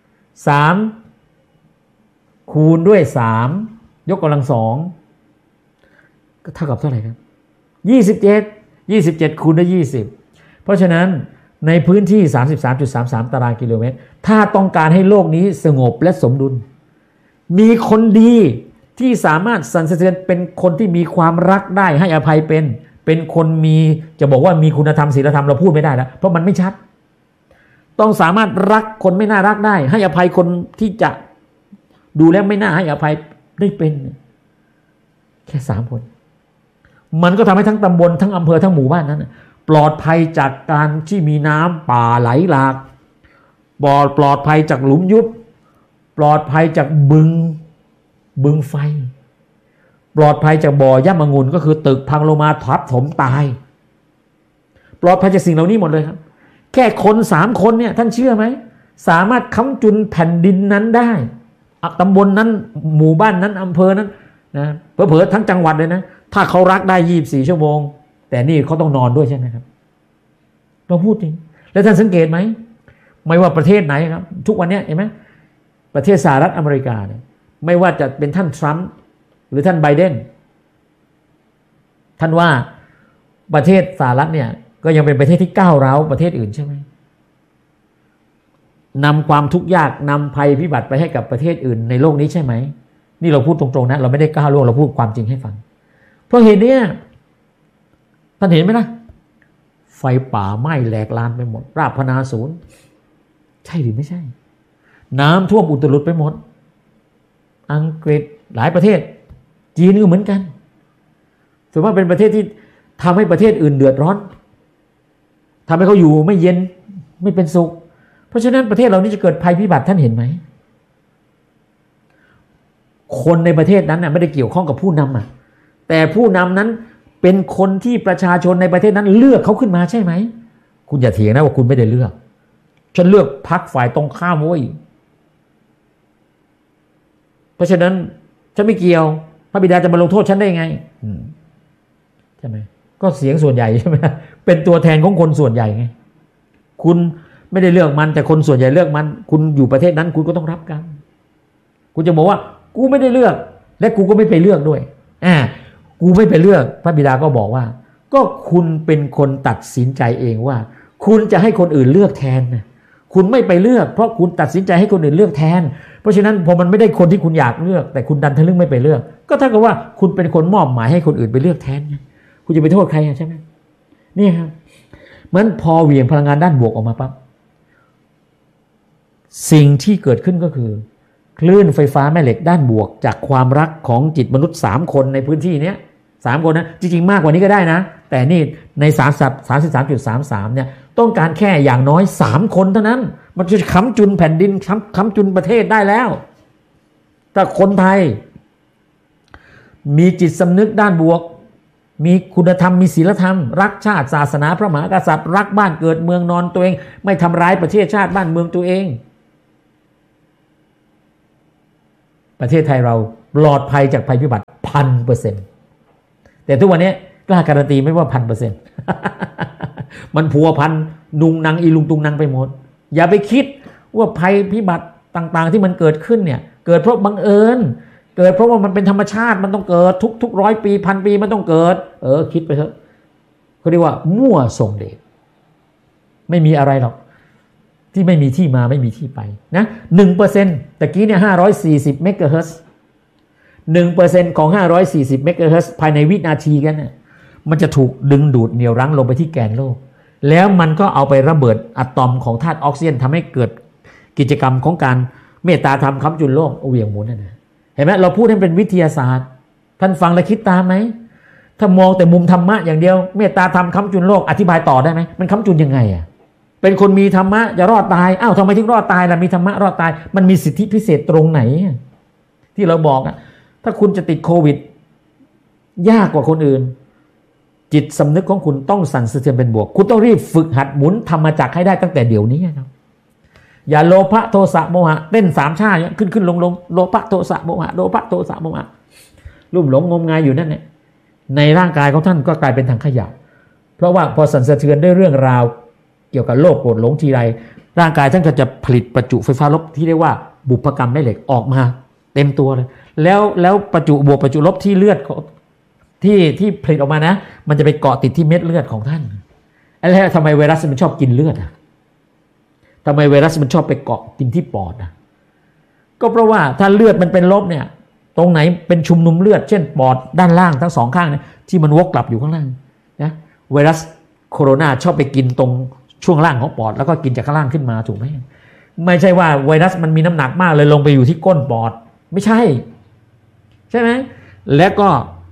3คูณด้วย3ยกกำลัง2ก็เท่ากับเท่าไหร่ครับ27คูณด้วย20เพราะฉะนั้นในพื้นที่ 33.33 ตารางกิโลเมตรถ้าต้องการให้โลกนี้สงบและสมดุลมีคนดีที่สามารถสั่นสะเทือนเป็นคนที่มีความรักได้ให้อภัยเป็นคนมีจะบอกว่ามีคุณธรรมศีลธรรมเราพูดไม่ได้แล้วเพราะมันไม่ชัดต้องสามารถรักคนไม่น่ารักได้ให้อภัยคนที่จะดูแล้วไม่น่าให้อภัยได้เป็นแค่3คนมันก็ทำให้ทั้งตำบลทั้งอำเภอทั้งหมู่บ้านนั้นปลอดภัยจากการที่มีน้ำป่าไหลหลากปลอดภัยจากหลุมยุบปลอดภัยจากบึงไฟปลอดภัยจากบ่อย่ำองุ่นก็คือตึกพังลงมาทับถมตายปลอดภัยจากสิ่งเหล่านี้หมดเลยครับแค่คน3คนเนี่ยท่านเชื่อไหมสามารถค้ำจุนแผ่นดินนั้นได้ตำบลนั้นหมู่บ้านนั้นอำเภอนั้นนะเผลอๆทั้งจังหวัดเลยนะถ้าเขารักได้24 ชั่วโมงแต่นี่เขาต้องนอนด้วยใช่ไหมครับเราพูดจริงแล้วท่านสังเกตไหมไม่ว่าประเทศไหนครับทุกวันนี้เห็นไหมประเทศสหรัฐอเมริกาเนี่ยไม่ว่าจะเป็นท่านทรัมป์หรือท่านไบเดนท่านว่าประเทศสหรัฐเนี่ยก็ยังเป็นประเทศที่ก้าวร้าวประเทศอื่นใช่ไหมนำความทุกข์ยากนำภัยพิบัติไปให้กับประเทศอื่นในโลกนี้ใช่ไหมนี่เราพูดตรงๆนะเราไม่ได้ก้าวล่วงเราพูดความจริงให้ฟังเพราะเหตุนี้ท่านเห็นไหมนะไฟป่าไหม้แหลกลานไปหมดราบพนาศูนย์ใช่หรือไม่ใช่น้ำท่วมอุตรุดไปหมดอังกฤษหลายประเทศจีนก็เหมือนกันถือว่าเป็นประเทศที่ทำให้ประเทศอื่นเดือดร้อนทำให้เขาอยู่ไม่เย็นไม่เป็นสุขเพราะฉะนั้นประเทศเรานี่จะเกิดภัยพิบัติท่านเห็นไหมคนในประเทศนั้นน่ะไม่ได้เกี่ยวข้องกับผู้นำแต่ผู้นำนั้นเป็นคนที่ประชาชนในประเทศนั้นเลือกเขาขึ้นมาใช่ไหมคุณอย่าเถียงนะว่าคุณไม่ได้เลือกฉันเลือกพรรคฝ่ายตรงข้ามเว้ยเพราะฉะนั้นฉันไม่เกี่ยวพระบิดาจะมาลงโทษฉันได้ไงใช่ไหมก็เสียงส่วนใหญ่ใช่ไหมเป็นตัวแทนของคนส่วนใหญ่ไงคุณไม่ได้เลือกมันแต่คนส่วนใหญ่เลือกมันคุณอยู่ประเทศนั้นคุณก็ต้องรับกรรมคุณจะบอกว่ากูไม่ได้เลือกและกูก็ไม่ไปเลือกด้วยกูไม่ไปเลือกพระบิดาก็บอกว่าก็คุณเป็นคนตัดสินใจเองว่าคุณจะให้คนอื่นเลือกแทนนะคุณไม่ไปเลือกเพราะคุณตัดสินใจให้คนอื่นเลือกแทนเพราะฉะนั้นพอมันไม่ได้คนที่คุณอยากเลือกแต่คุณดันทะลึ่งไม่ไปเลือกก็เท่ากับว่าคุณเป็นคนมอบหมายให้คนอื่นไปเลือกแทนคุณจะไปโทษใครใช่ไหมนี่ครับเหมือนพอเหวี่ยงพลังงานด้านบวกออกมาปั๊บสิ่งที่เกิดขึ้นก็คือคลื่นไฟฟ้าแม่เหล็กด้านบวกจากความรักของจิตมนุษย์3คนในพื้นที่นี้3คนนะจริงๆมากกว่านี้ก็ได้นะแต่นี่ใน33.33เนี่ยต้องการแค่อย่างน้อย3คนเท่านั้นมันจะค้ำจุนแผ่นดินค้ำจุนประเทศได้แล้วถ้าคนไทยมีจิตสำนึกด้านบวกมีคุณธรรมมีศีลธรรมรักชาติศาสนาพระมหากษัตริย์รักบ้านเกิดเมืองนอนตัวเองไม่ทำร้ายประเทศชาติบ้านเมืองตัวเองประเทศไทยเราปลอดภัยจากภัยพิบัติ 1,000%แต่ทุกวันนี้กล้าการันตีไม่ว่า 1,000% มันพัวพันนุงนังอีลุงตุงนังไปหมดอย่าไปคิดว่าภัยพิบัติต่างๆที่มันเกิดขึ้นเนี่ยเกิดเพราะบังเอิญเกิดเพราะว่ามันเป็นธรรมชาติมันต้องเกิดทุก100 ปี1,000 ปีมันต้องเกิดคิดไปเถอะเขาเรียกว่ามั่วทรงเดชไม่มีอะไรหรอกที่ไม่มีที่มาไม่มีที่ไปนะ 1% ตะกี้เนี่ย540เมกะเฮิรตซ์ 1% ของ540เมกะเฮิรตซ์ภายในวินาทีกันน่ะมันจะถูกดึงดูดเหนี่ยวรั้งลงไปที่แกนโลกแล้วมันก็เอาไประเบิดอะตอมของธาตุออกซิเจนทำให้เกิดกิจกรรมของการเมตตาธรรมค้ำจุนโลกเหวี่ยงหมุนนั่นนะเห็นไหมเราพูดให้เป็นวิทยาศาสตร์ท่านฟังแล้วคิดตามไหมถ้ามองแต่มุมธรรมะอย่างเดียวเมตตาธรรมค้ำจุนโลกอธิบายต่อได้ไหมมันค้ำจุนยังไงอ่ะเป็นคนมีธรรมะจะรอดตายอ้าวทำไมถึงรอดตายล่ะมีธรรมะรอดตายมันมีสิทธิพิเศษตรงไหนที่เราบอกอ่ะถ้าคุณจะติดโควิดยากกว่าคนอื่นจิตสำนึกของคุณต้องสั่นสะเทือนเป็นบวกคุณต้องรีบฝึกหัดหมุนธรรมจักรให้ได้ตั้งแต่เดี๋ยวนี้ครับอย่าโลภะโทสะโมหะเต้น3 ชาติขึ้นลงโลภะโทสะโมหะโลภะโทสะโมหะลุ่มหลงงมงายอยู่นั่นแหละในร่างกายของท่านก็กลายเป็นถังขยะเพราะว่าพอสั่นสะเทือนด้วยเรื่องราวเกี่ยวกับโลภโกรธหลงทีไรร่างกายท่านก็จะผลิตประจุไฟฟ้าลบที่เรียกว่าบุพกรรมแม่เหล็กออกมาเต็มตัวเลยแล้วประจุบวกประจุลบที่เลือดที่ผลิตออกมานะมันจะไปเกาะติดที่เม็ดเลือดของท่านแล้วทำไมไวรัสมันชอบกินเลือดทำไมไวรัสมันชอบไปเกาะกินที่ปอดก็เพราะว่าถ้าเลือดมันเป็นลบเนี่ยตรงไหนเป็นชุมนุมเลือดเช่นปอดด้านล่างทั้ง2 ข้างเนี่ยที่มันวกกลับอยู่ข้างล่างนะไวรัสโคโรนาชอบไปกินตรงช่วงล่างของปอดแล้วก็กินจากข้างล่างขึ้นมาถูกไหมไม่ใช่ว่าไวรัสมันมีน้ำหนักมากเลยลงไปอยู่ที่ก้นปอดไม่ใช่ไหมแล้วก็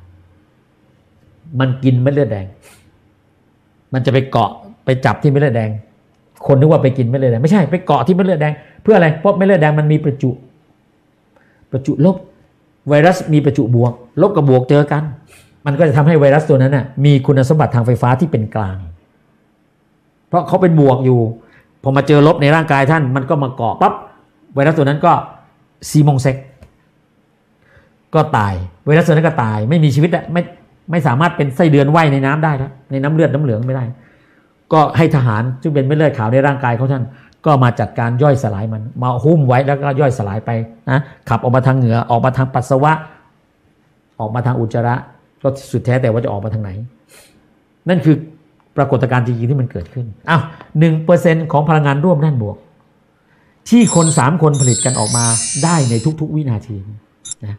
มันกินเม็ดเลือดแดงมันจะไปเกาะไปจับที่เม็ดเลือดแดงคนนึกว่าไปกินเม็ดเลือดแดงไม่ใช่ไปเกาะที่เม็ดเลือดแดงเพื่ออะไรเพราะเม็ดเลือดแดงมันมีประจุลบไวรัสมีประจุบวกลบกับบวกเจอกันมันก็จะทำให้ไวรัสตัวนั้นมีคุณสมบัติทางไฟฟ้าที่เป็นกลางเพราะเขาเป็นบวกอยู่พอมาเจอลบในร่างกายท่านมันก็มาเกาะปั๊บไวรัสตัวนั้นก็ซีมงเซ็กก็ตายไวรัสตัวนั้นก็ตายไม่มีชีวิตไม่สามารถเป็นไส้เดือนว่ายในน้ำได้แล้วในน้ำเลือดน้ำเหลืองไม่ได้ก็ให้ทหารซึ่งเป็นเม็ดเลือดขาวในร่างกายของท่านก็มาจัดการย่อยสลายมันมาหุ้มไว้แล้วก็ย่อยสลายไปนะขับออกมาทางเหงื่อออกมาทางปัสสาวะออกมาทางอุจจาระก็สุดแท้แต่ว่าจะออกมาทางไหนนั่นคือปรากฏการณ์จริงๆที่มันเกิดขึ้น1% ของพลังงานร่วมด้านบวกที่คน3 คนผลิตกันออกมาได้ในทุกๆวินาทีนะ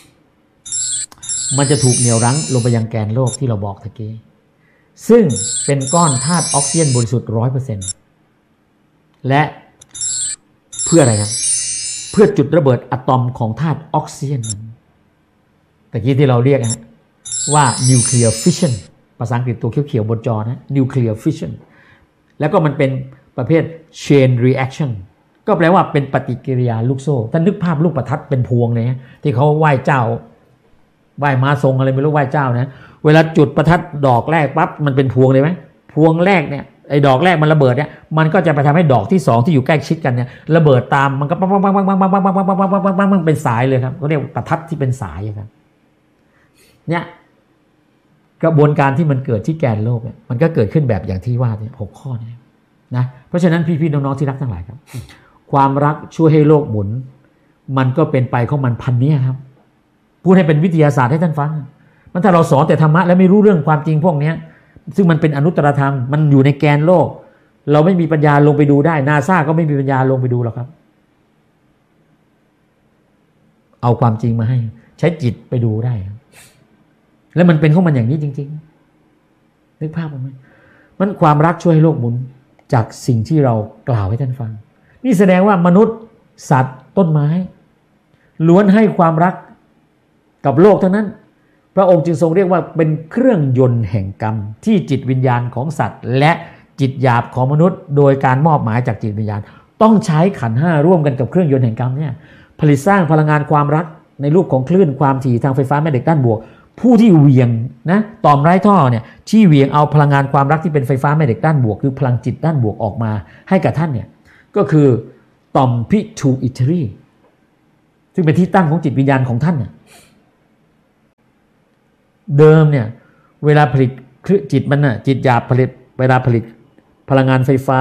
มันจะถูกเหนี่ยวรั้งลงไปยังแกนโลกที่เราบอกตะกี้ซึ่งเป็นก้อนธาตุออกซิเจนบริสุทธิ์ 100% และเพื่ออะไรครับเพื่อจุดระเบิดอะตอมของธาตุออกซิเจนตะกี้ที่เราเรียกว่านิวเคลียร์ฟิชชันภาษาอังกฤษตัวเขียวๆบนจอนะนิวเคลียร์ฟิชชันแล้วก็มันเป็นประเภท chain reaction ก็แปลว่าเป็นปฏิกิริยาลูกโซ่ท่านนึกภาพลูกประทัดเป็นพวงเลยที่เขาไหว้เจ้าไหว้ม้าทรงอะไรไม่รู้ไหว้เจ้านะเวลาจุดประทัดดอกแรกปั๊บมันเป็นพวงเลยไหมพวงแรกเนี่ยไอ้ดอกแรกมันระเบิดเนี่ยมันก็จะไปทำให้ดอกที่2ที่อยู่ใกล้ชิดกันเนี่ยระเบิดตามมันก็ปังปังปังปังปังปังปังปังปังปังปังปังปังปังเป็นสายเลยครับเขาเรียกประทัดที่เป็นสายครับเนี่ยกระบวนการที่มันเกิดที่แกนโลกเนี่ยมันก็เกิดขึ้นแบบอย่างที่ว่าเนี่ย6 ข้อนี้นะเพราะฉะนั้นพี่ๆน้องๆที่รักทั้งหลายครับความรักช่วยให้โลกหมุนมันก็เป็นไปของมันพันนี้ครับพูดให้เป็นวิทยาศาสตร์ให้ท่านฟังมันถ้าเราสอนแต่ธรรมะแล้วไม่รู้เรื่องความจริงพวกนี้ซึ่งมันเป็นอนุตตรธรรมมันอยู่ในแกนโลกเราไม่มีปัญญาลงไปดูได้นาซาก็ไม่มีปัญญาลงไปดูหรอกครับเอาความจริงมาให้ใช้จิตไปดูได้แล้วมันเป็นของมันอย่างนี้จริงๆนึกภาพออกไหมมันความรักช่วยให้โลกหมุนจากสิ่งที่เรากล่าวให้ท่านฟังนี่แสดงว่ามนุษย์สัตว์ต้นไม้ล้วนให้ความรักกับโลกทั้งนั้นพระองค์จึงทรงเรียกว่าเป็นเครื่องยนต์แห่งกรรมที่จิตวิญญาณของสัตว์และจิตหยาบของมนุษย์โดยการมอบหมายจากจิตวิญญาณต้องใช้ขันธ์ 5ร่วมกันกับเครื่องยนต์แห่งกรรมเนี่ยผลิตสร้างพลังงานความรักในรูปของคลื่นความถี่ทางไฟฟ้าแม่เหล็กด้านบวกผู้ที่เหวี่ยงนะต่อมไร้ท่อเนี่ยที่เหวี่ยงเอาพลังงานความรักที่เป็นไฟฟ้าแม่เหล็กด้านบวกคือพลังจิตด้านบวกออกมาให้กับท่านเนี่ยก็คือต่อมพิทูอิทรีซึ่งเป็นที่ตั้งของจิตวิญญาณของท่านเนี่ยเดิมเนี่ยเวลาผลิตจิตมันน่ะจิตหยาบผลิตเวลาผลิตพลังงานไฟฟ้า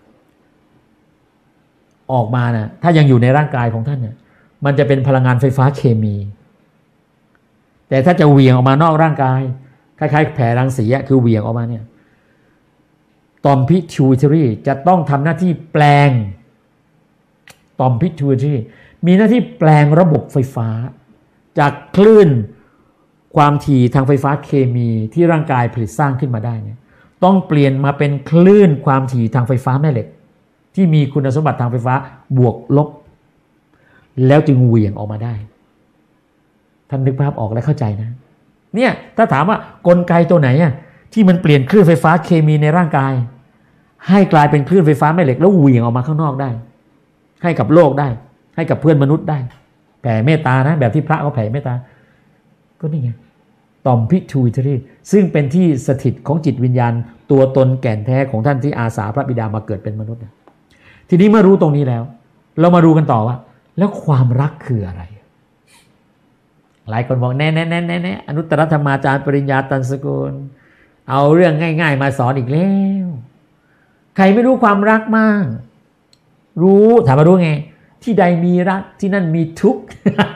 ออกมาน่ะถ้ายังอยู่ในร่างกายของท่านเนี่ยมันจะเป็นพลังงานไฟฟ้าเคมีแต่ถ้าจะเหวี่ยงออกมานอกร่างกายคล้ายๆแผ่รังสีคือเหวี่ยงออกมาเนี่ยต่อมพิทูอิทรีจะต้องทำหน้าที่แปลงต่อมพิทูอิทรีมีหน้าที่แปลงระบบไฟฟ้าจากคลื่นความถี่ทางไฟฟ้าเคมีที่ร่างกายผลิตสร้างขึ้นมาได้เนี่ยต้องเปลี่ยนมาเป็นคลื่นความถี่ทางไฟฟ้าแม่เหล็กที่มีคุณสมบัติทางไฟฟ้าบวกลบแล้วจึงเหวี่ยงออกมาได้ท่านนึกภาพออกและเข้าใจนะเนี่ยถ้าถามว่ากลไกตัวไหนที่มันเปลี่ยนคลื่นไฟฟ้าเคมีในร่างกายให้กลายเป็นคลื่นไฟฟ้าแม่เหล็กแล้วเหวี่ยงออกมาข้างนอกได้ให้กับโลกได้ให้กับเพื่อนมนุษย์ได้แผ่เมตตานะแบบที่พระเขาแผ่เมตตาก็นี่ไงต่อมพิทูอิทรีซึ่งเป็นที่สถิตของจิตวิญญาณตัวตนแก่นแท้ของท่านที่อาสาพระบิดามาเกิดเป็นมนุษย์ทีนี้เมื่อรู้ตรงนี้แล้วเรามาดูกันต่อว่าแล้วความรักคืออะไรหลายคนบอกแน่อนุตตรธรรมาจารย์ปริญญาตันสกุลเอาเรื่องง่ายๆมาสอนอีกแล้วใครไม่รู้ความรักมากรู้ถามมารู้ไงที่ใดมีรักที่นั่นมีทุกข์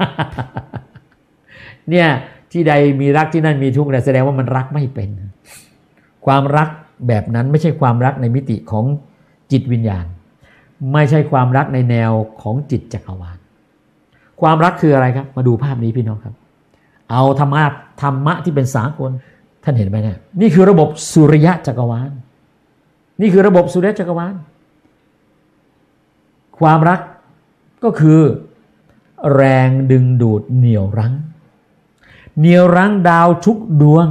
เนี่ยที่ใดมีรักที่นั่นมีทุกข์แสดงว่ามันรักไม่เป็นความรักแบบนั้นไม่ใช่ความรักในมิติของจิตวิญญาณไม่ใช่ความรักในแนวของจิตจักรวาลความรักคืออะไรครับมาดูภาพนี้พี่น้องครับเอาธรรมะที่เป็นสากลท่านเห็นไหมเนี่ยนี่คือระบบสุริยะจักรวาลนี่คือระบบสุริยะจักรวาลความรักก็คือแรงดึงดูดเหนี่ยวรั้งดาวทุกดวง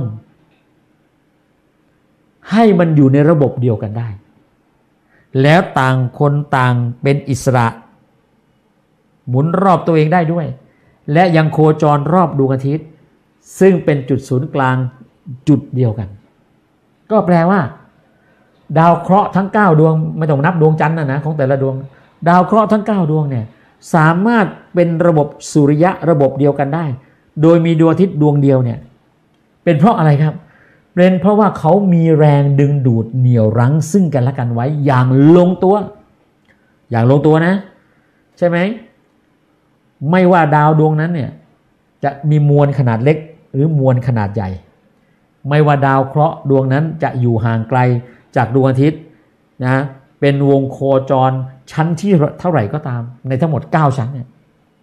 ให้มันอยู่ในระบบเดียวกันได้แล้วต่างคนต่างเป็นอิสระหมุนรอบตัวเองได้ด้วยและยังโคจรรอบดวงอาทิตย์ซึ่งเป็นจุดศูนย์กลางจุดเดียวกันก็แปลว่าดาวเคราะห์ทั้ง9ดวงไม่ต้องนับดวงจันทร์นะของแต่ละดวงดาวเคราะห์ทั้ง9ดวงเนี่ยสามารถเป็นระบบสุริยะระบบเดียวกันได้โดยมีดวงอาทิตย์ดวงเดียวเนี่ยเป็นเพราะอะไรครับเป็นเพราะว่าเขามีแรงดึงดูดเหนี่ยวรั้งซึ่งกันและกันไว้อย่างลงตัวนะใช่ไหมไม่ว่าดาวดวงนั้นเนี่ยจะมีมวลขนาดเล็กหรือมวลขนาดใหญ่ไม่ว่าดาวเคราะห์ดวงนั้นจะอยู่ห่างไกลจากดวงอาทิตย์นะเป็นวงโคจรชั้นที่เท่าไหร่ก็ตามในทั้งหมด9ชั้นเนี่ย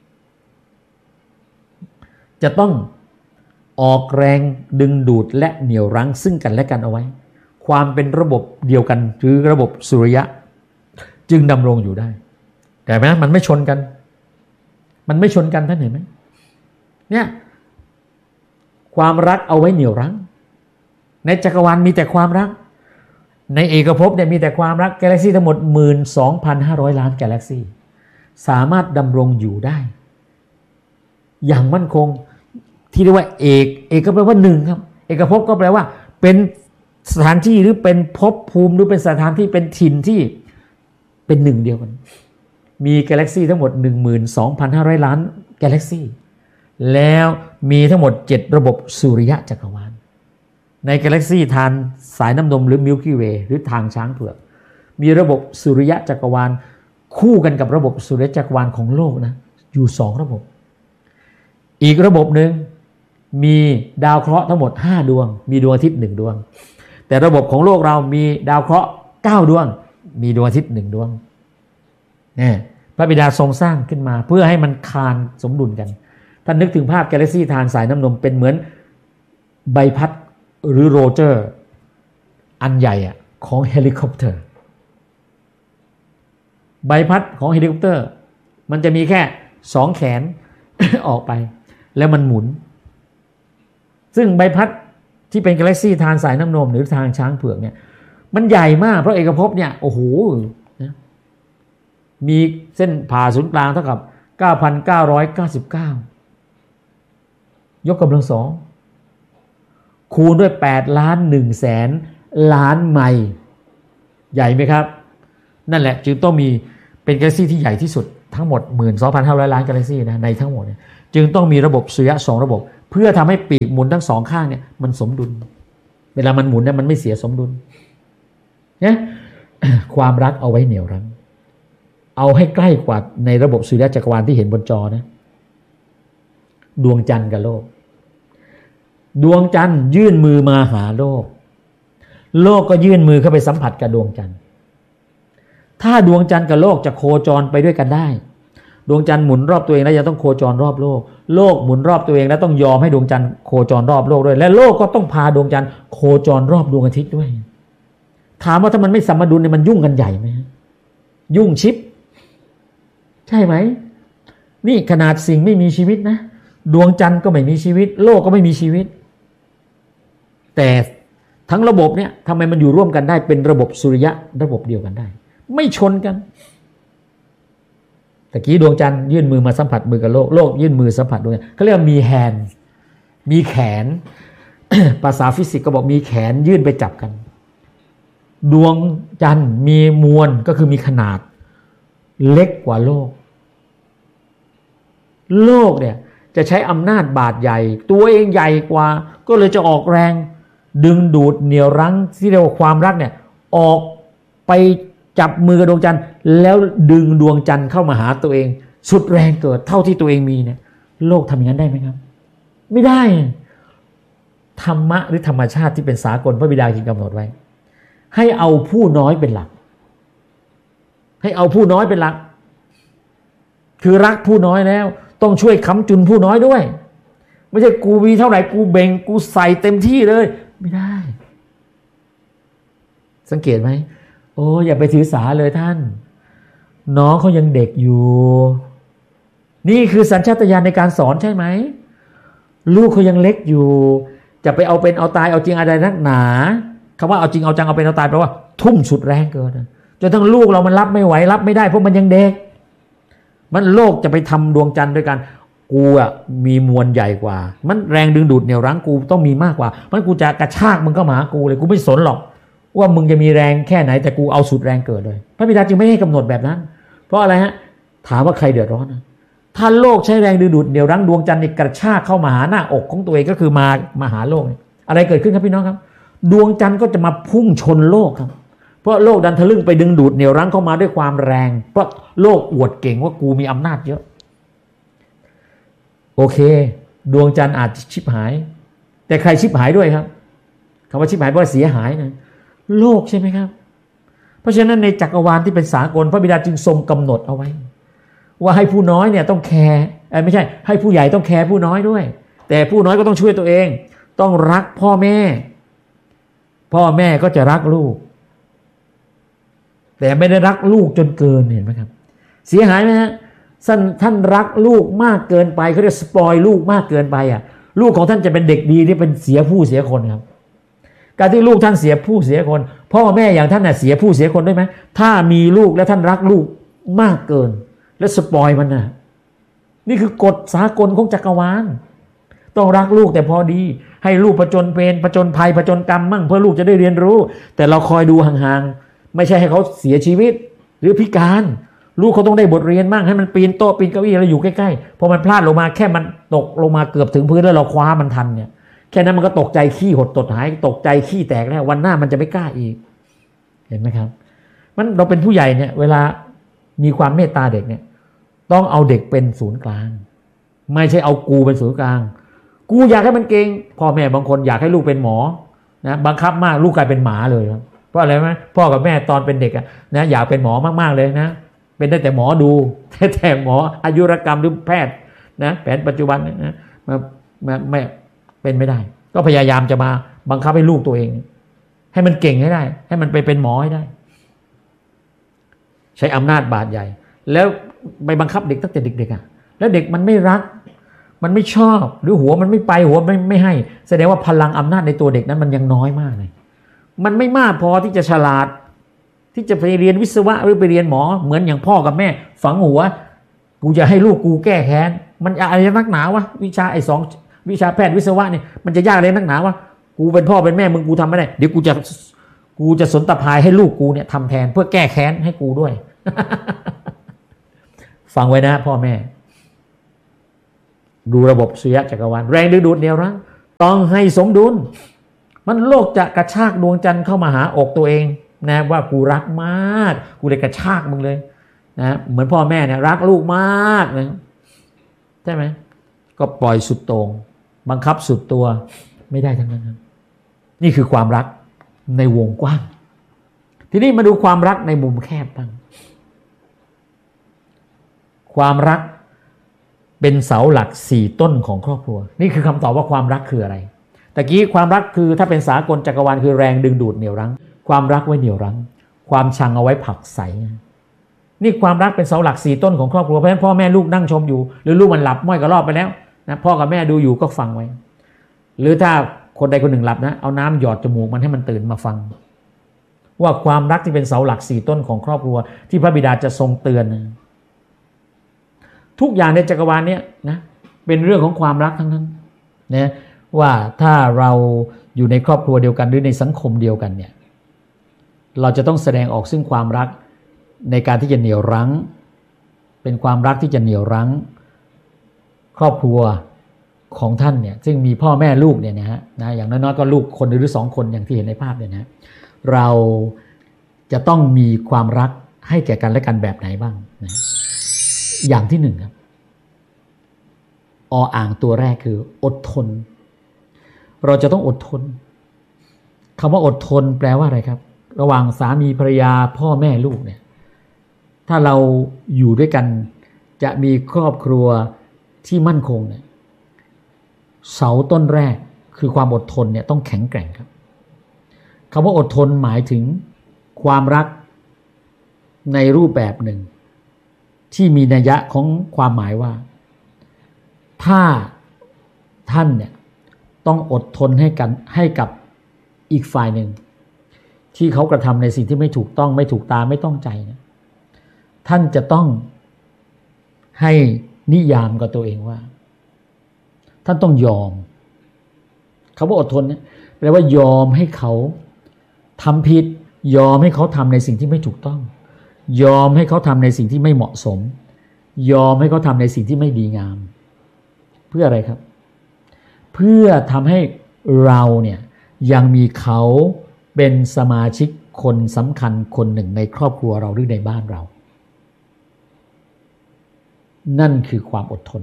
จะต้องออกแรงดึงดูดและเหนี่ยวรั้งซึ่งกันและกันเอาไว้ความเป็นระบบเดียวกันหรือระบบสุริยะจึงดำรงอยู่ได้แต่ไหมมันไม่ชนกันท่านเห็นไหมเนี่ยความรักเอาไว้เหนี่ยวรั้งในจักรวาลมีแต่ความรักในเอกภพเนี่ยมีแต่ความรักกาแล็กซี่ทั้งหมด 12,500 ล้านกาแล็กซี่สามารถดำรงอยู่ได้อย่างมั่นคงที่เรียกว่าเอกก็แปลว่า1ครับเอกภพก็แปลว่าเป็นสถานที่หรือเป็นภพภูมิหรือเป็นสถานที่เป็นถิ่นที่เป็นหนึ่งเดียวกันมีกาแล็กซี่ทั้งหมด 12,500 ล้านกาแล็กซี่แล้วมีทั้งหมด7ระบบสุริยะจักรวาลในกาแล็กซี่ทานสายน้ำนมหรือมิลกี้เวย์หรือทางช้างเผือกมีระบบสุริยะจักรวาลคู่กันกับระบบสุริยะจักรวาลของโลกนะอยู่2ระบบอีกระบบหนึ่งมีดาวเคราะห์ทั้งหมด5ดวงมีดวงอาทิตย์1ดวงแต่ระบบของโลกเรามีดาวเคราะห์9ดวงมีดวงอาทิตย์1ดวงเนี่ยพระบิดาทรงสร้างขึ้นมาเพื่อให้มันคานสมดุลกันท่านนึกถึงภาพกาแล็กซี่ทานสายน้ำนมเป็นเหมือนใบพัดหรือโรเจอร์อันใหญ่ของเฮลิคอปเตอร์ใบพัดของเฮลิคอปเตอร์มันจะมีแค่2แขน ออกไปแล้วมันหมุนซึ่งใบพัดที่เป็นกาแล็กซี่ทานสายน้ำนมหรือทางช้างเผือกเนี่ยมันใหญ่มากเพราะเอกภพเนี่ยโอ้โหนะมีเส้นผ่าศูนย์กลางเท่ากับ 9,999 ยกกำลัง2คูณด้วย8,100,000 ล้านไมล์ใหญ่ไหมครับนั่นแหละจึงต้องมีเป็นกาแล็กซี่ที่ใหญ่ที่สุดทั้งหมด 12,500 ล้านกาแล็กซี่นะในทั้งหมดเนี่ยจึงต้องมีระบบสุริยะ2ระบบเพื่อทำให้ปีกหมุนทั้งสองข้างเนี่ยมันสมดุลเวลามันหมุนเนี่ยมันไม่เสียสมดุลเนี่ยความรักเอาไว้เหนี่ยวรั้งเอาให้ใกล้กว่าในระบบสุริยะจักรวาลที่เห็นบนจอนะดวงจันทร์กับโลกดวงจันทร์ยื่นมือมาหาโลกโลกก็ยื่นมือเข้าไปสัมผัสกับดวงจันทร์ถ้าดวงจันทร์กับโลกจะโคจรไปด้วยกันได้ดวงจันทร์หมุนรอบตัวเองแล้วยังต้องโคจรรอบโลกโลกหมุนรอบตัวเองแล้วต้องยอมให้ดวงจันทร์โคจรรอบโลกด้วยและโลกก็ต้องพาดวงจันทร์โคจรรอบดวงอาทิตย์ด้วยถามว่าถ้ามันไม่สมดุลเนี่ยมันยุ่งกันใหญ่ไหมยุ่งชิบใช่ไหมนี่ขนาดสิ่งไม่มีชีวิตนะดวงจันทร์ก็ไม่มีชีวิตโลกก็ไม่มีชีวิตแต่ทั้งระบบเนี่ยทำไมมันอยู่ร่วมกันได้เป็นระบบสุริยะระบบเดียวกันได้ไม่ชนกันตะกี้ดวงจันทร์ยื่นมือมาสัมผัสมือกับโลกโลกยื่นมือสัมผัสดวงจันทร์เขาเรียกว่ามีแฮนด์มีแขน ภาษาฟิสิกส์ก็บอกมีแขนยื่นไปจับกันดวงจันทร์มีมวลก็คือมีขนาดเล็กกว่าโลกโลกเนี่ยจะใช้อำนาจบาดใหญ่ตัวเองใหญ่กว่าก็เลยจะออกแรงดึงดูดเหนี่ยวรั้งที่เรียกว่าความรักเนี่ยออกไปจับมือกับดวงจันทร์แล้วดึงดวงจันทร์เข้ามาหาตัวเองสุดแรงเกิดเท่าที่ตัวเองมีเนี่ยโลกทำอย่างนั้นได้ไหมครับไม่ได้ธรรมะหรือธรรมชาติที่เป็นสากลพระบิดาจึงกำหนดไว้ให้เอาผู้น้อยเป็นหลักให้เอาผู้น้อยเป็นหลักคือรักผู้น้อยแล้วต้องช่วยค้ำจุนผู้น้อยด้วยไม่ใช่กูมีเท่าไหร่กูเบ่งกูใส่เต็มที่เลยไม่ได้สังเกตไหมโอ้อย่าไปถือสาเลยท่านน้องเขายังเด็กอยู่นี่คือสัญชาตญาณในการสอนใช่ไหมลูกเขายังเล็กอยู่จะไปเอาเป็นเอาตายเอาจริงอะไรนักหนาคำว่าเอาจริงเอาจังเอาเป็นเอาตายแปลว่าทุ่มสุดแรงเกินจนทั้งลูกเรามันรับไม่ไหวรับไม่ได้เพราะมันยังเด็กมันโลกจะไปทำดวงจันทร์ด้วยกันกูอ่ะมีมวลใหญ่กว่ามันแรงดึงดูดเหนี่ยวรั้งกูต้องมีมากกว่ามันกูจะกระชากมึงเข้ามาหากูเลยกูไม่สนหรอกว่ามึงจะมีแรงแค่ไหนแต่กูเอาสุดแรงเกิดเลยพระบิดาจึงไม่ให้กำหนดแบบนั้นเพราะอะไรฮะถามว่าใครเดือดร้อนถ้าโลกใช้แรงดึงดูดเหนี่ยวรั้งดวงจันทร์กระชากเข้ามาหาหน้าอกของตัวเองก็คือมาหาโลกอะไรเกิดขึ้นครับพี่น้องครับดวงจันทร์ก็จะมาพุ่งชนโลกครับเพราะโลกดันทะลึ่งไปดึงดูดเหนี่ยวรั้งเข้ามาด้วยความแรงเพราะโลกอวดเก่งว่ากูมีอำนาจเยอะโอเคดวงจันทร์อาจชิบหายแต่ใครชิบหายด้วยครับคำว่าชิบหายเพราะเสียหายนะโลกใช่ไหมครับเพราะฉะนั้นในจักรวาลที่เป็นสากลพระบิดาจึงทรงกำหนดเอาไว้ว่าให้ผู้น้อยเนี่ยต้องแคร์ไม่ใช่ให้ผู้ใหญ่ต้องแคร์ผู้น้อยด้วยแต่ผู้น้อยก็ต้องช่วยตัวเองต้องรักพ่อแม่ก็จะรักลูกแต่ไม่ได้รักลูกจนเกินเห็นไหมครับเสียหายไหมฮะท่านรักลูกมากเกินไปเขาเรียกสปอยลูกมากเกินไปลูกของท่านจะเป็นเด็กดีที่เป็นเสียผู้เสียคนครับการที่ลูกท่านเสียผู้เสียคนพ่อแม่อย่างท่านน่ะเสียผู้เสียคนได้ไหมถ้ามีลูกและท่านรักลูกมากเกินและสปอยมันนะนี่คือกฎสากลของจักรวาลต้องรักลูกแต่พอดีให้ลูกผจญเพลผจญภัยผจญกรรมมั่งเพื่อลูกจะได้เรียนรู้แต่เราคอยดูห่างๆไม่ใช่ให้เขาเสียชีวิตหรือพิการลูกเขาต้องได้บทเรียนมั่งให้มันปีนโต๊ะปีนเก้าอี้แล้วอยู่ใกล้ๆพอมันพลาดลงมาแค่มันตกลงมาเกือบถึงพื้นแล้วเราคว้ามันทันเนี่ยแค่นั้นมันก็ตกใจขี้หดตดหายตกใจขี้แตกแล้ววันหน้ามันจะไม่กล้าอีกเห็นไหมครับมันเราเป็นผู้ใหญ่เนี่ยเวลามีความเมตตาเด็กเนี่ยต้องเอาเด็กเป็นศูนย์กลางไม่ใช่เอากูเป็นศูนย์กลางกูอยากให้มันเก่งพ่อแม่บางคนอยากให้ลูกเป็นหมอนะบังคับมากลูกกลายเป็นหมาเลยครับเพราะอะไรไหมพ่อกับแม่ตอนเป็นเด็กนะอยากเป็นหมอมากๆเลยนะเป็นได้แต่หมอดูแต่หมออายุรกรรมหรือแพทย์นะแผนปัจจุบันนะไม่เป็นไม่ได้ก็พยายามจะมาบังคับให้ลูกตัวเองให้มันเก่งให้ได้ให้มันไปเป็นหมอให้ได้ใช้อำนาจบาดใหญ่แล้วไปบังคับเด็กตั้งแต่เด็กๆแล้วเด็กมันไม่รักมันไม่ชอบหรือหัวมันไม่ไปหัวไม่ให้แสดงว่าพลังอำนาจในตัวเด็กนั้นมันยังน้อยมากเลยมันไม่มากพอที่จะฉลาดที่จะไปเรียนวิศวะหรือไปเรียนหมอเหมือนอย่างพ่อกับแม่ฝังหัวกูจะให้ลูกกูแก้แค้นมันอะไรนักหนาวะวิชาวิชาแพทย์วิศวะเนี่ยมันจะยากอะไรนักหนาวะกูเป็นพ่อเป็นแม่มึงกูทำไม่ได้เดี๋ยวกูจะสนตะพายให้ลูกกูเนี่ยทำแทนเพื่อแก้แค้นให้กูด้วยฟังไว้นะพ่อแม่ดูระบบสุริยะจักรวาลแรงดึงดูดเหนี่ยวรั้งต้องให้สมดุลมันโลกจะกระชากดวงจันทร์เข้ามาหาอกตัวเองนะว่ากูรักมากกูเลยกระชากมึงเลยนะเหมือนพ่อแม่เนี่ยรักลูกมากนะใช่ไหมก็ปล่อยสุดโต่งบังคับสุดตัวไม่ได้ทั้งนั้นนะนี่คือความรักในวงกว้างทีนี้มาดูความรักในมุมแคบบ้างความรักเป็นเสาหลัก4ต้นของครอบครัวนี่คือคำตอบว่าความรักคืออะไรตะกี้ความรักคือถ้าเป็นสากลจักรวาลคือแรงดึงดูดเหนี่ยวรั้งความรักไว้เหนี่ยวรั้งความชังเอาไว้ผลักไสนี่ความรักเป็นเสาหลัก4ต้นของครอบครัวเพราะฉะนั้นพ่อแม่ลูกนั่งชมอยู่หรือลูกมันหลับม้อยกระรอบไปแล้วนะพ่อกับแม่ดูอยู่ก็ฟังไว้หรือถ้าคนใดคนหนึ่งหลับนะเอาน้ำหยอดจมูกมันให้มันตื่นมาฟังว่าความรักที่เป็นเสาหลัก4ต้นของครอบครัวที่พระบิดาจะทรงเตือนทุกอย่างในจักรวาลนี้นะเป็นเรื่องของความรักทั้งนั้นนะว่าถ้าเราอยู่ในครอบครัวเดียวกันหรือในสังคมเดียวกันเนี่ยเราจะต้องแสดงออกซึ่งความรักในการที่จะเหนี่ยวรั้งเป็นความรักที่จะเหนี่ยวรั้งครอบครัวของท่านเนี่ยซึ่งมีพ่อแม่ลูกเนี่ยนะฮะนะอย่างน้อยๆก็ลูกคนหรือ2คนอย่างที่เห็นในภาพเนี่ยนะเราจะต้องมีความรักให้แก่กันและกันแบบไหนบ้างนะอย่างที่1ครับอ่างตัวแรกคืออดทนเราจะต้องอดทนคำว่าอดทนแปลว่าอะไรครับระหว่างสามีภรรยาพ่อแม่ลูกเนี่ยถ้าเราอยู่ด้วยกันจะมีครอบครัวที่มั่นคงเนี่ยเสาต้นแรกคือความอดทนเนี่ยต้องแข็งแกร่งครับคำว่าอดทนหมายถึงความรักในรูปแบบหนึ่งที่มีนัยยะของความหมายว่าถ้าท่านเนี่ยต้องอดทนให้กับอีกฝ่ายหนึ่งที่เขากระทำในสิ่งที่ไม่ถูกต้องไม่ถูกตาไม่ต้องใจนะท่านจะต้องให้นิยามกับตัวเองว่าท่านต้องยอมคำว่าอดทนเนี่ยแปลว่ายอมให้เขาทำผิดยอมให้เขาทำในสิ่งที่ไม่ถูกต้องยอมให้เขาทำในสิ่งที่ไม่เหมาะสมยอมให้เขาทำในสิ่งที่ไม่ดีงามเพื่ออะไรครับเพื่อทำให้เราเนี่ยยังมีเขาเป็นสมาชิกคนสำคัญคนหนึ่งในครอบครัวเราหรือในบ้านเรานั่นคือความอดทน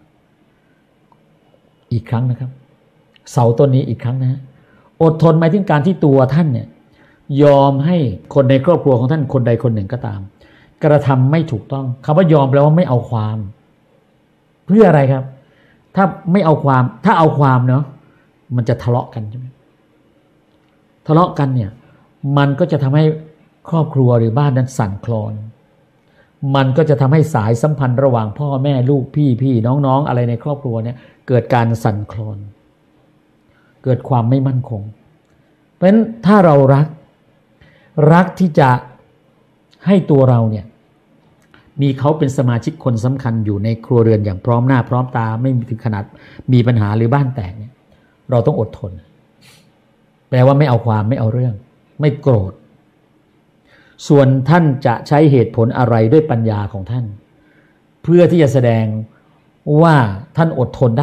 อีกครั้งนะครับเสาต้นนี้อีกครั้งนะอดทนหมายถึงการที่ตัวท่านเนี่ยยอมให้คนในครอบครัวของท่านคนใดคนหนึ่งก็ตามกระทำไม่ถูกต้องคำว่ายอมแปลว่าไม่เอาความเพื่ออะไรครับถ้าไม่เอาความถ้าเอาความเนาะมันจะทะเลาะกันใช่ไหมทะเลาะกันเนี่ยมันก็จะทำให้ครอบครัวหรือบ้านนั้นสั่นคลอนมันก็จะทำให้สายสัมพันธ์ระหว่างพ่อแม่ลูกพี่น้องอะไรในครอบครัวเนี่ยเกิดการสั่นคลอนเกิดความไม่มั่นคงเพราะฉะนั้นถ้าเรารักที่จะให้ตัวเราเนี่ยมีเขาเป็นสมาชิกคนสำคัญอยู่ในครัวเรือนอย่างพร้อมหน้าพร้อมตาไม่ถึงขนาดมีปัญหาหรือบ้านแตกเนี่ยเราต้องอดทนแปลว่าไม่เอาความไม่เอาเรื่องไม่โกรธส่วนท่านจะใช้เหตุผลอะไรด้วยปัญญาของท่านเพื่อที่จะแสดงว่าท่านอดทนได้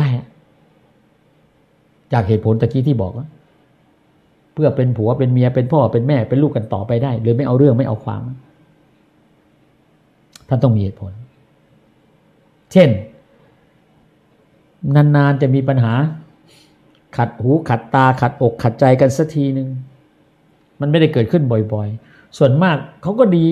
จากเหตุผลตะกี้ที่บอกว่าเพื่อเป็นผัวเป็นเมียเป็นพ่อเป็นแม่เป็นลูกกันต่อไปได้โดยไม่เอาเรื่องไม่เอาความท่านต้องมีเหตุผลเช่นนานๆจะมีปัญหาขัดหูขัดตาขัดอกขัดใจกันสักทีนึงมันไม่ได้เกิดขึ้นบ่อยๆส่วนมากเขาก็ดี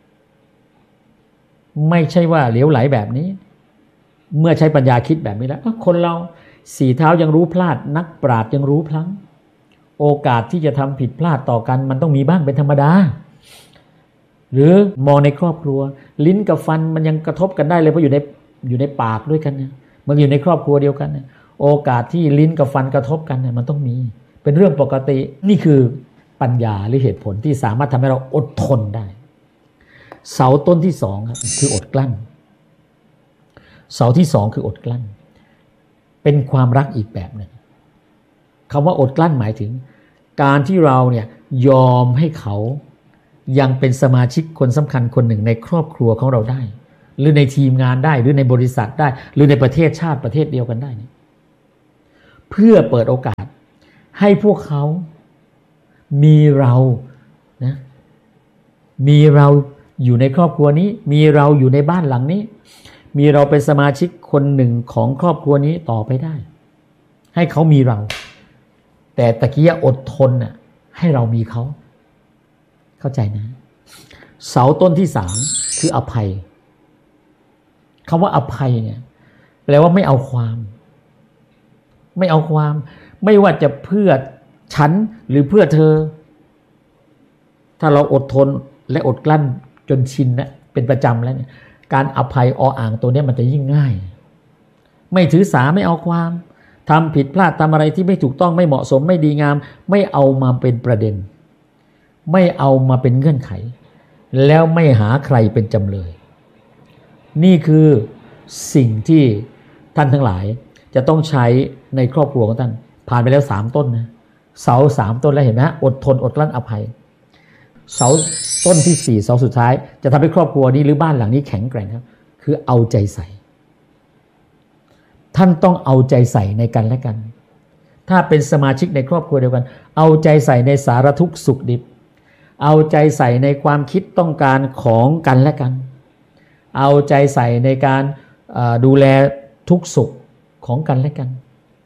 ไม่ใช่ว่าเหลวไหลแบบนี้เมื่อใช้ปัญญาคิดแบบนี้แล้วคนเราสี่เท้ายังรู้พลาดนักปราชญ์ยังรู้พลั้งโอกาสที่จะทำผิดพลาดต่อกันมันต้องมีบ้างเป็นธรรมดาหรือมองในครอบครัวลิ้นกับฟันมันยังกระทบกันได้เลยเพราะอยู่ในปากด้วยกันเนี่ยมันอยู่ในครอบครัวเดียวกันเนี่ยโอกาสที่ลิ้นกับฟันกระทบกันเนี่ยมันต้องมีเป็นเรื่องปกตินี่คือปัญญาหรือเหตุผลที่สามารถทำให้เราอดทนได้เสาต้นที่2ครับคืออดกลั้นเสาที่2คืออดกลั้นเป็นความรักอีกแบบหนึ่งคำว่าอดกลั้นหมายถึงการที่เราเนี่ยยอมให้เขายังเป็นสมาชิกคนสำคัญคนหนึ่งในครอบครัวของเราได้หรือในทีมงานได้หรือในบริษัทได้หรือในประเทศชาติประเทศเดียวกันได้เนี่ยเพื่อเปิดโอกาสให้พวกเขามีเรานะมีเราอยู่ในครอบครัวนี้มีเราอยู่ในบ้านหลังนี้มีเราเป็นสมาชิกคนหนึ่งของครอบครัวนี้ต่อไปได้ให้เขามีเราแต่ตะกี้อดทนน่ะให้เรามีเขาเข้าใจนะเสาต้นที่สามคืออภัยคำว่าอภัยเนี่ยแปลว่าไม่เอาความไม่เอาความไม่ว่าจะเพื่อฉันหรือเพื่อเธอถ้าเราอดทนและอดกลั้นจนชินนะเป็นประจำแล้วเนี่ยการอภัยอ่างตัวนี้มันจะยิ่งง่ายไม่ถือสาไม่เอาความทำผิดพลาดทำอะไรที่ไม่ถูกต้องไม่เหมาะสมไม่ดีงามไม่เอามาเป็นประเด็นไม่เอามาเป็นเงื่อนไขแล้วไม่หาใครเป็นจำเลยนี่คือสิ่งที่ท่านทั้งหลายจะต้องใช้ในครอบครัวของท่านผ่านไปแล้ว3ต้นนะเสา3ต้นแล้วเห็นไหมอดทนอดกลั้นอภัยเสาต้นที่4เสาสุดท้ายจะทำให้ครอบครัวนี้หรือบ้านหลังนี้แข็งแกร่งครับคือเอาใจใส่ท่านต้องเอาใจใส่ในกันและกันถ้าเป็นสมาชิกในครอบครัวเดียวกันเอาใจใส่ในสารทุกข์สุขดิบเอาใจใส่ในความคิดต้องการของกันและกันเอาใจใส่ในการดูแลทุกสุขของกันและกัน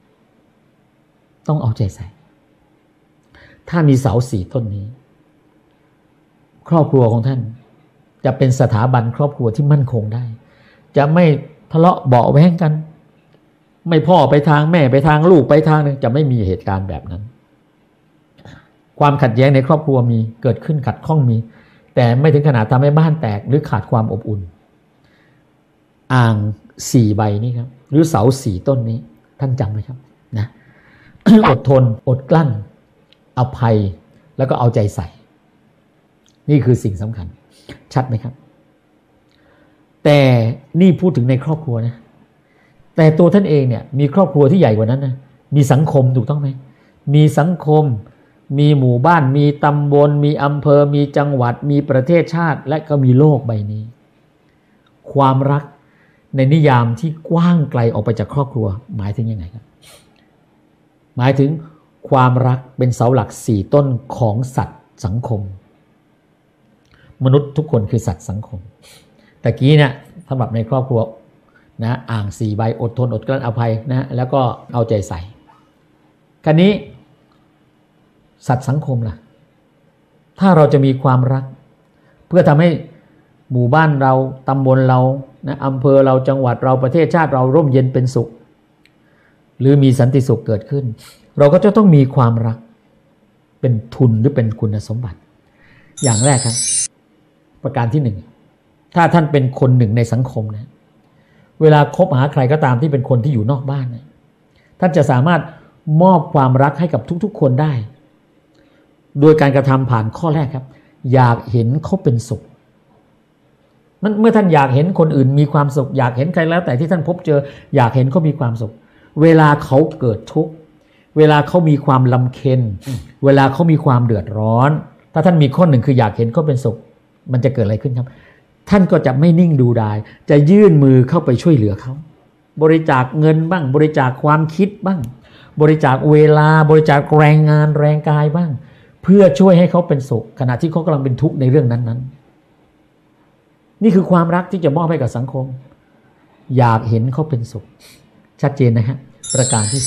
ต้องเอาใจใส่ถ้ามีเสา4ต้นนี้ครอบครัวของท่านจะเป็นสถาบันครอบครัวที่มั่นคงได้จะไม่ทะเลาะเบาะแว้งกันไม่พ่อไปทางแม่ไปทางลูกไปทางนึงจะไม่มีเหตุการณ์แบบนั้นความขัดแย้งในครอบครัวมีเกิดขึ้นขัดข้องมีแต่ไม่ถึงขนาดทำให้บ้านแตกหรือขาดความอบอุ่นอ่าง4ใบนี้ครับหรือเสา4ต้นนี้ท่านจำไหมครับนะ อดทนอดกลั้นอภัยแล้วก็เอาใจใส่นี่คือสิ่งสำคัญชัดไหมครับแต่นี่พูดถึงในครอบครัวนะแต่ตัวท่านเองเนี่ยมีครอบครัวที่ใหญ่กว่านั้นนะมีสังคมถูกต้องไหมมีสังคมมีหมู่บ้านมีตำบลมีอำเภอมีจังหวัดมีประเทศชาติและก็มีโลกใบนี้ความรักในนิยามที่กว้างไกลออกไปจากครอบครัวหมายถึงยังไงครับหมายถึงความรักเป็นเสาหลัก4ต้นของสัตว์สังคมมนุษย์ทุกคนคือสัตว์สังคมตะกี้เนี่ยสำหรับในครอบครัวนะอ่าง4ใบอดทนอดกลั้นอภัยนะแล้วก็เอาใจใส่คราวนี้สัตว์สังคมล่ะถ้าเราจะมีความรักเพื่อทำให้หมู่บ้านเราตำบลเรานะอำเภอเราจังหวัดเราประเทศชาติเราร่มเย็นเป็นสุขหรือมีสันติสุขเกิดขึ้นเราก็จะต้องมีความรักเป็นทุนหรือเป็นคุณสมบัติอย่างแรกครับประการที่1ถ้าท่านเป็นคนหนึ่งในสังคมนะเวลาคบหาใครก็ตามที่เป็นคนที่อยู่นอกบ้านนะท่านจะสามารถมอบความรักให้กับทุกๆคนได้โดยการกระทำผ่านข้อแรกครับอยากเห็นเขาเป็นสุขนั้นเมื่อท่านอยากเห็นคนอื่นมีความสุขอยากเห็นใครแล้วแต่ที่ท่านพบเจออยากเห็นเขามีความสุขเวลาเขาเกิดทุกข์เวลาเขามีความลำเค็ญเวลาเขามีความเดือดร้อนถ้าท่านมีข้อหนึ่งคืออยากเห็นเขาเป็นสุขมันจะเกิดอะไรขึ้นครับท่านก็จะไม่นิ่งดูดายจะยื่นมือเข้าไปช่วยเหลือเขาบริจาคเงินบ้างบริจาคความคิดบ้างบริจาคเวลาบริจาคแรงงานแรงกายบ้างเพื่อช่วยให้เขาเป็นสุขขณะที่เขากำลังเป็นทุกข์ในเรื่องนั้นๆนี่คือความรักที่จะมอบให้กับสังคมอยากเห็นเขาเป็นสุขชัดเจนนะฮะประการที่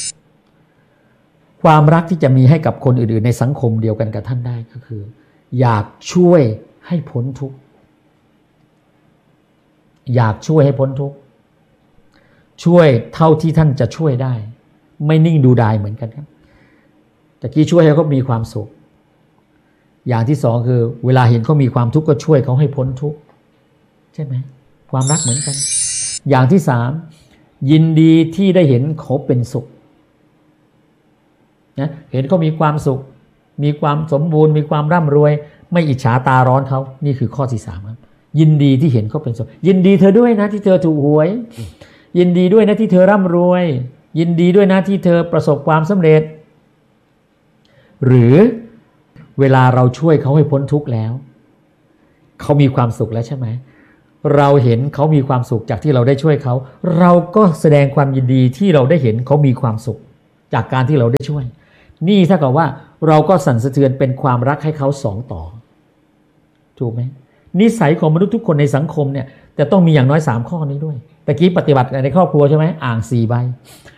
2ความรักที่จะมีให้กับคนอื่นๆในสังคมเดียวกันกับท่านได้ก็คืออยากช่วยให้พ้นทุกข์อยากช่วยให้พ้นทุกข์ช่วยเท่าที่ท่านจะช่วยได้ไม่นิ่งดูดายเหมือนกันครับตะกี้ช่วยให้เขามีความสุขอย่างที่2คือเวลาเห็นเขามีความทุกข์ก็ช่วยเขาให้พ้นทุกข์ใช่ไหมความรักเหมือนกันอย่างที่3ยินดีที่ได้เห็นเขาเป็นสุขนะเห็นเขามีความสุขมีความสมบูรณ์มีความร่ำรวยไม่อิจฉาตาร้อนเขานี่คือข้อที่3ครับยินดีที่เห็นเขาเป็นสุขยินดีเธอด้วยนะที่เธอถูกหวยยินดีด้วยนะที่เธอร่ำรวยยินดีด้วยนะที่เธอประสบความสำเร็จหรือเวลาเราช่วยเขาให้พ้นทุกข์แล้วเขามีความสุขแล้วใช่ไหมเราเห็นเขามีความสุขจากที่เราได้ช่วยเขาเราก็แสดงความยินดีที่เราได้เห็นเขามีความสุขจากการที่เราได้ช่วยนี่ถ้ากับว่าเราก็สั่นสะเทือนเป็นความรักให้เขาส่งต่อถูกไหมนิสัยของมนุษย์ทุกคนในสังคมเนี่ยจะต้องมีอย่างน้อย3ข้อนี้ด้วยตะกี้ปฏิบัติในครอบครัวใช่ไหมอ่าง4 ใบ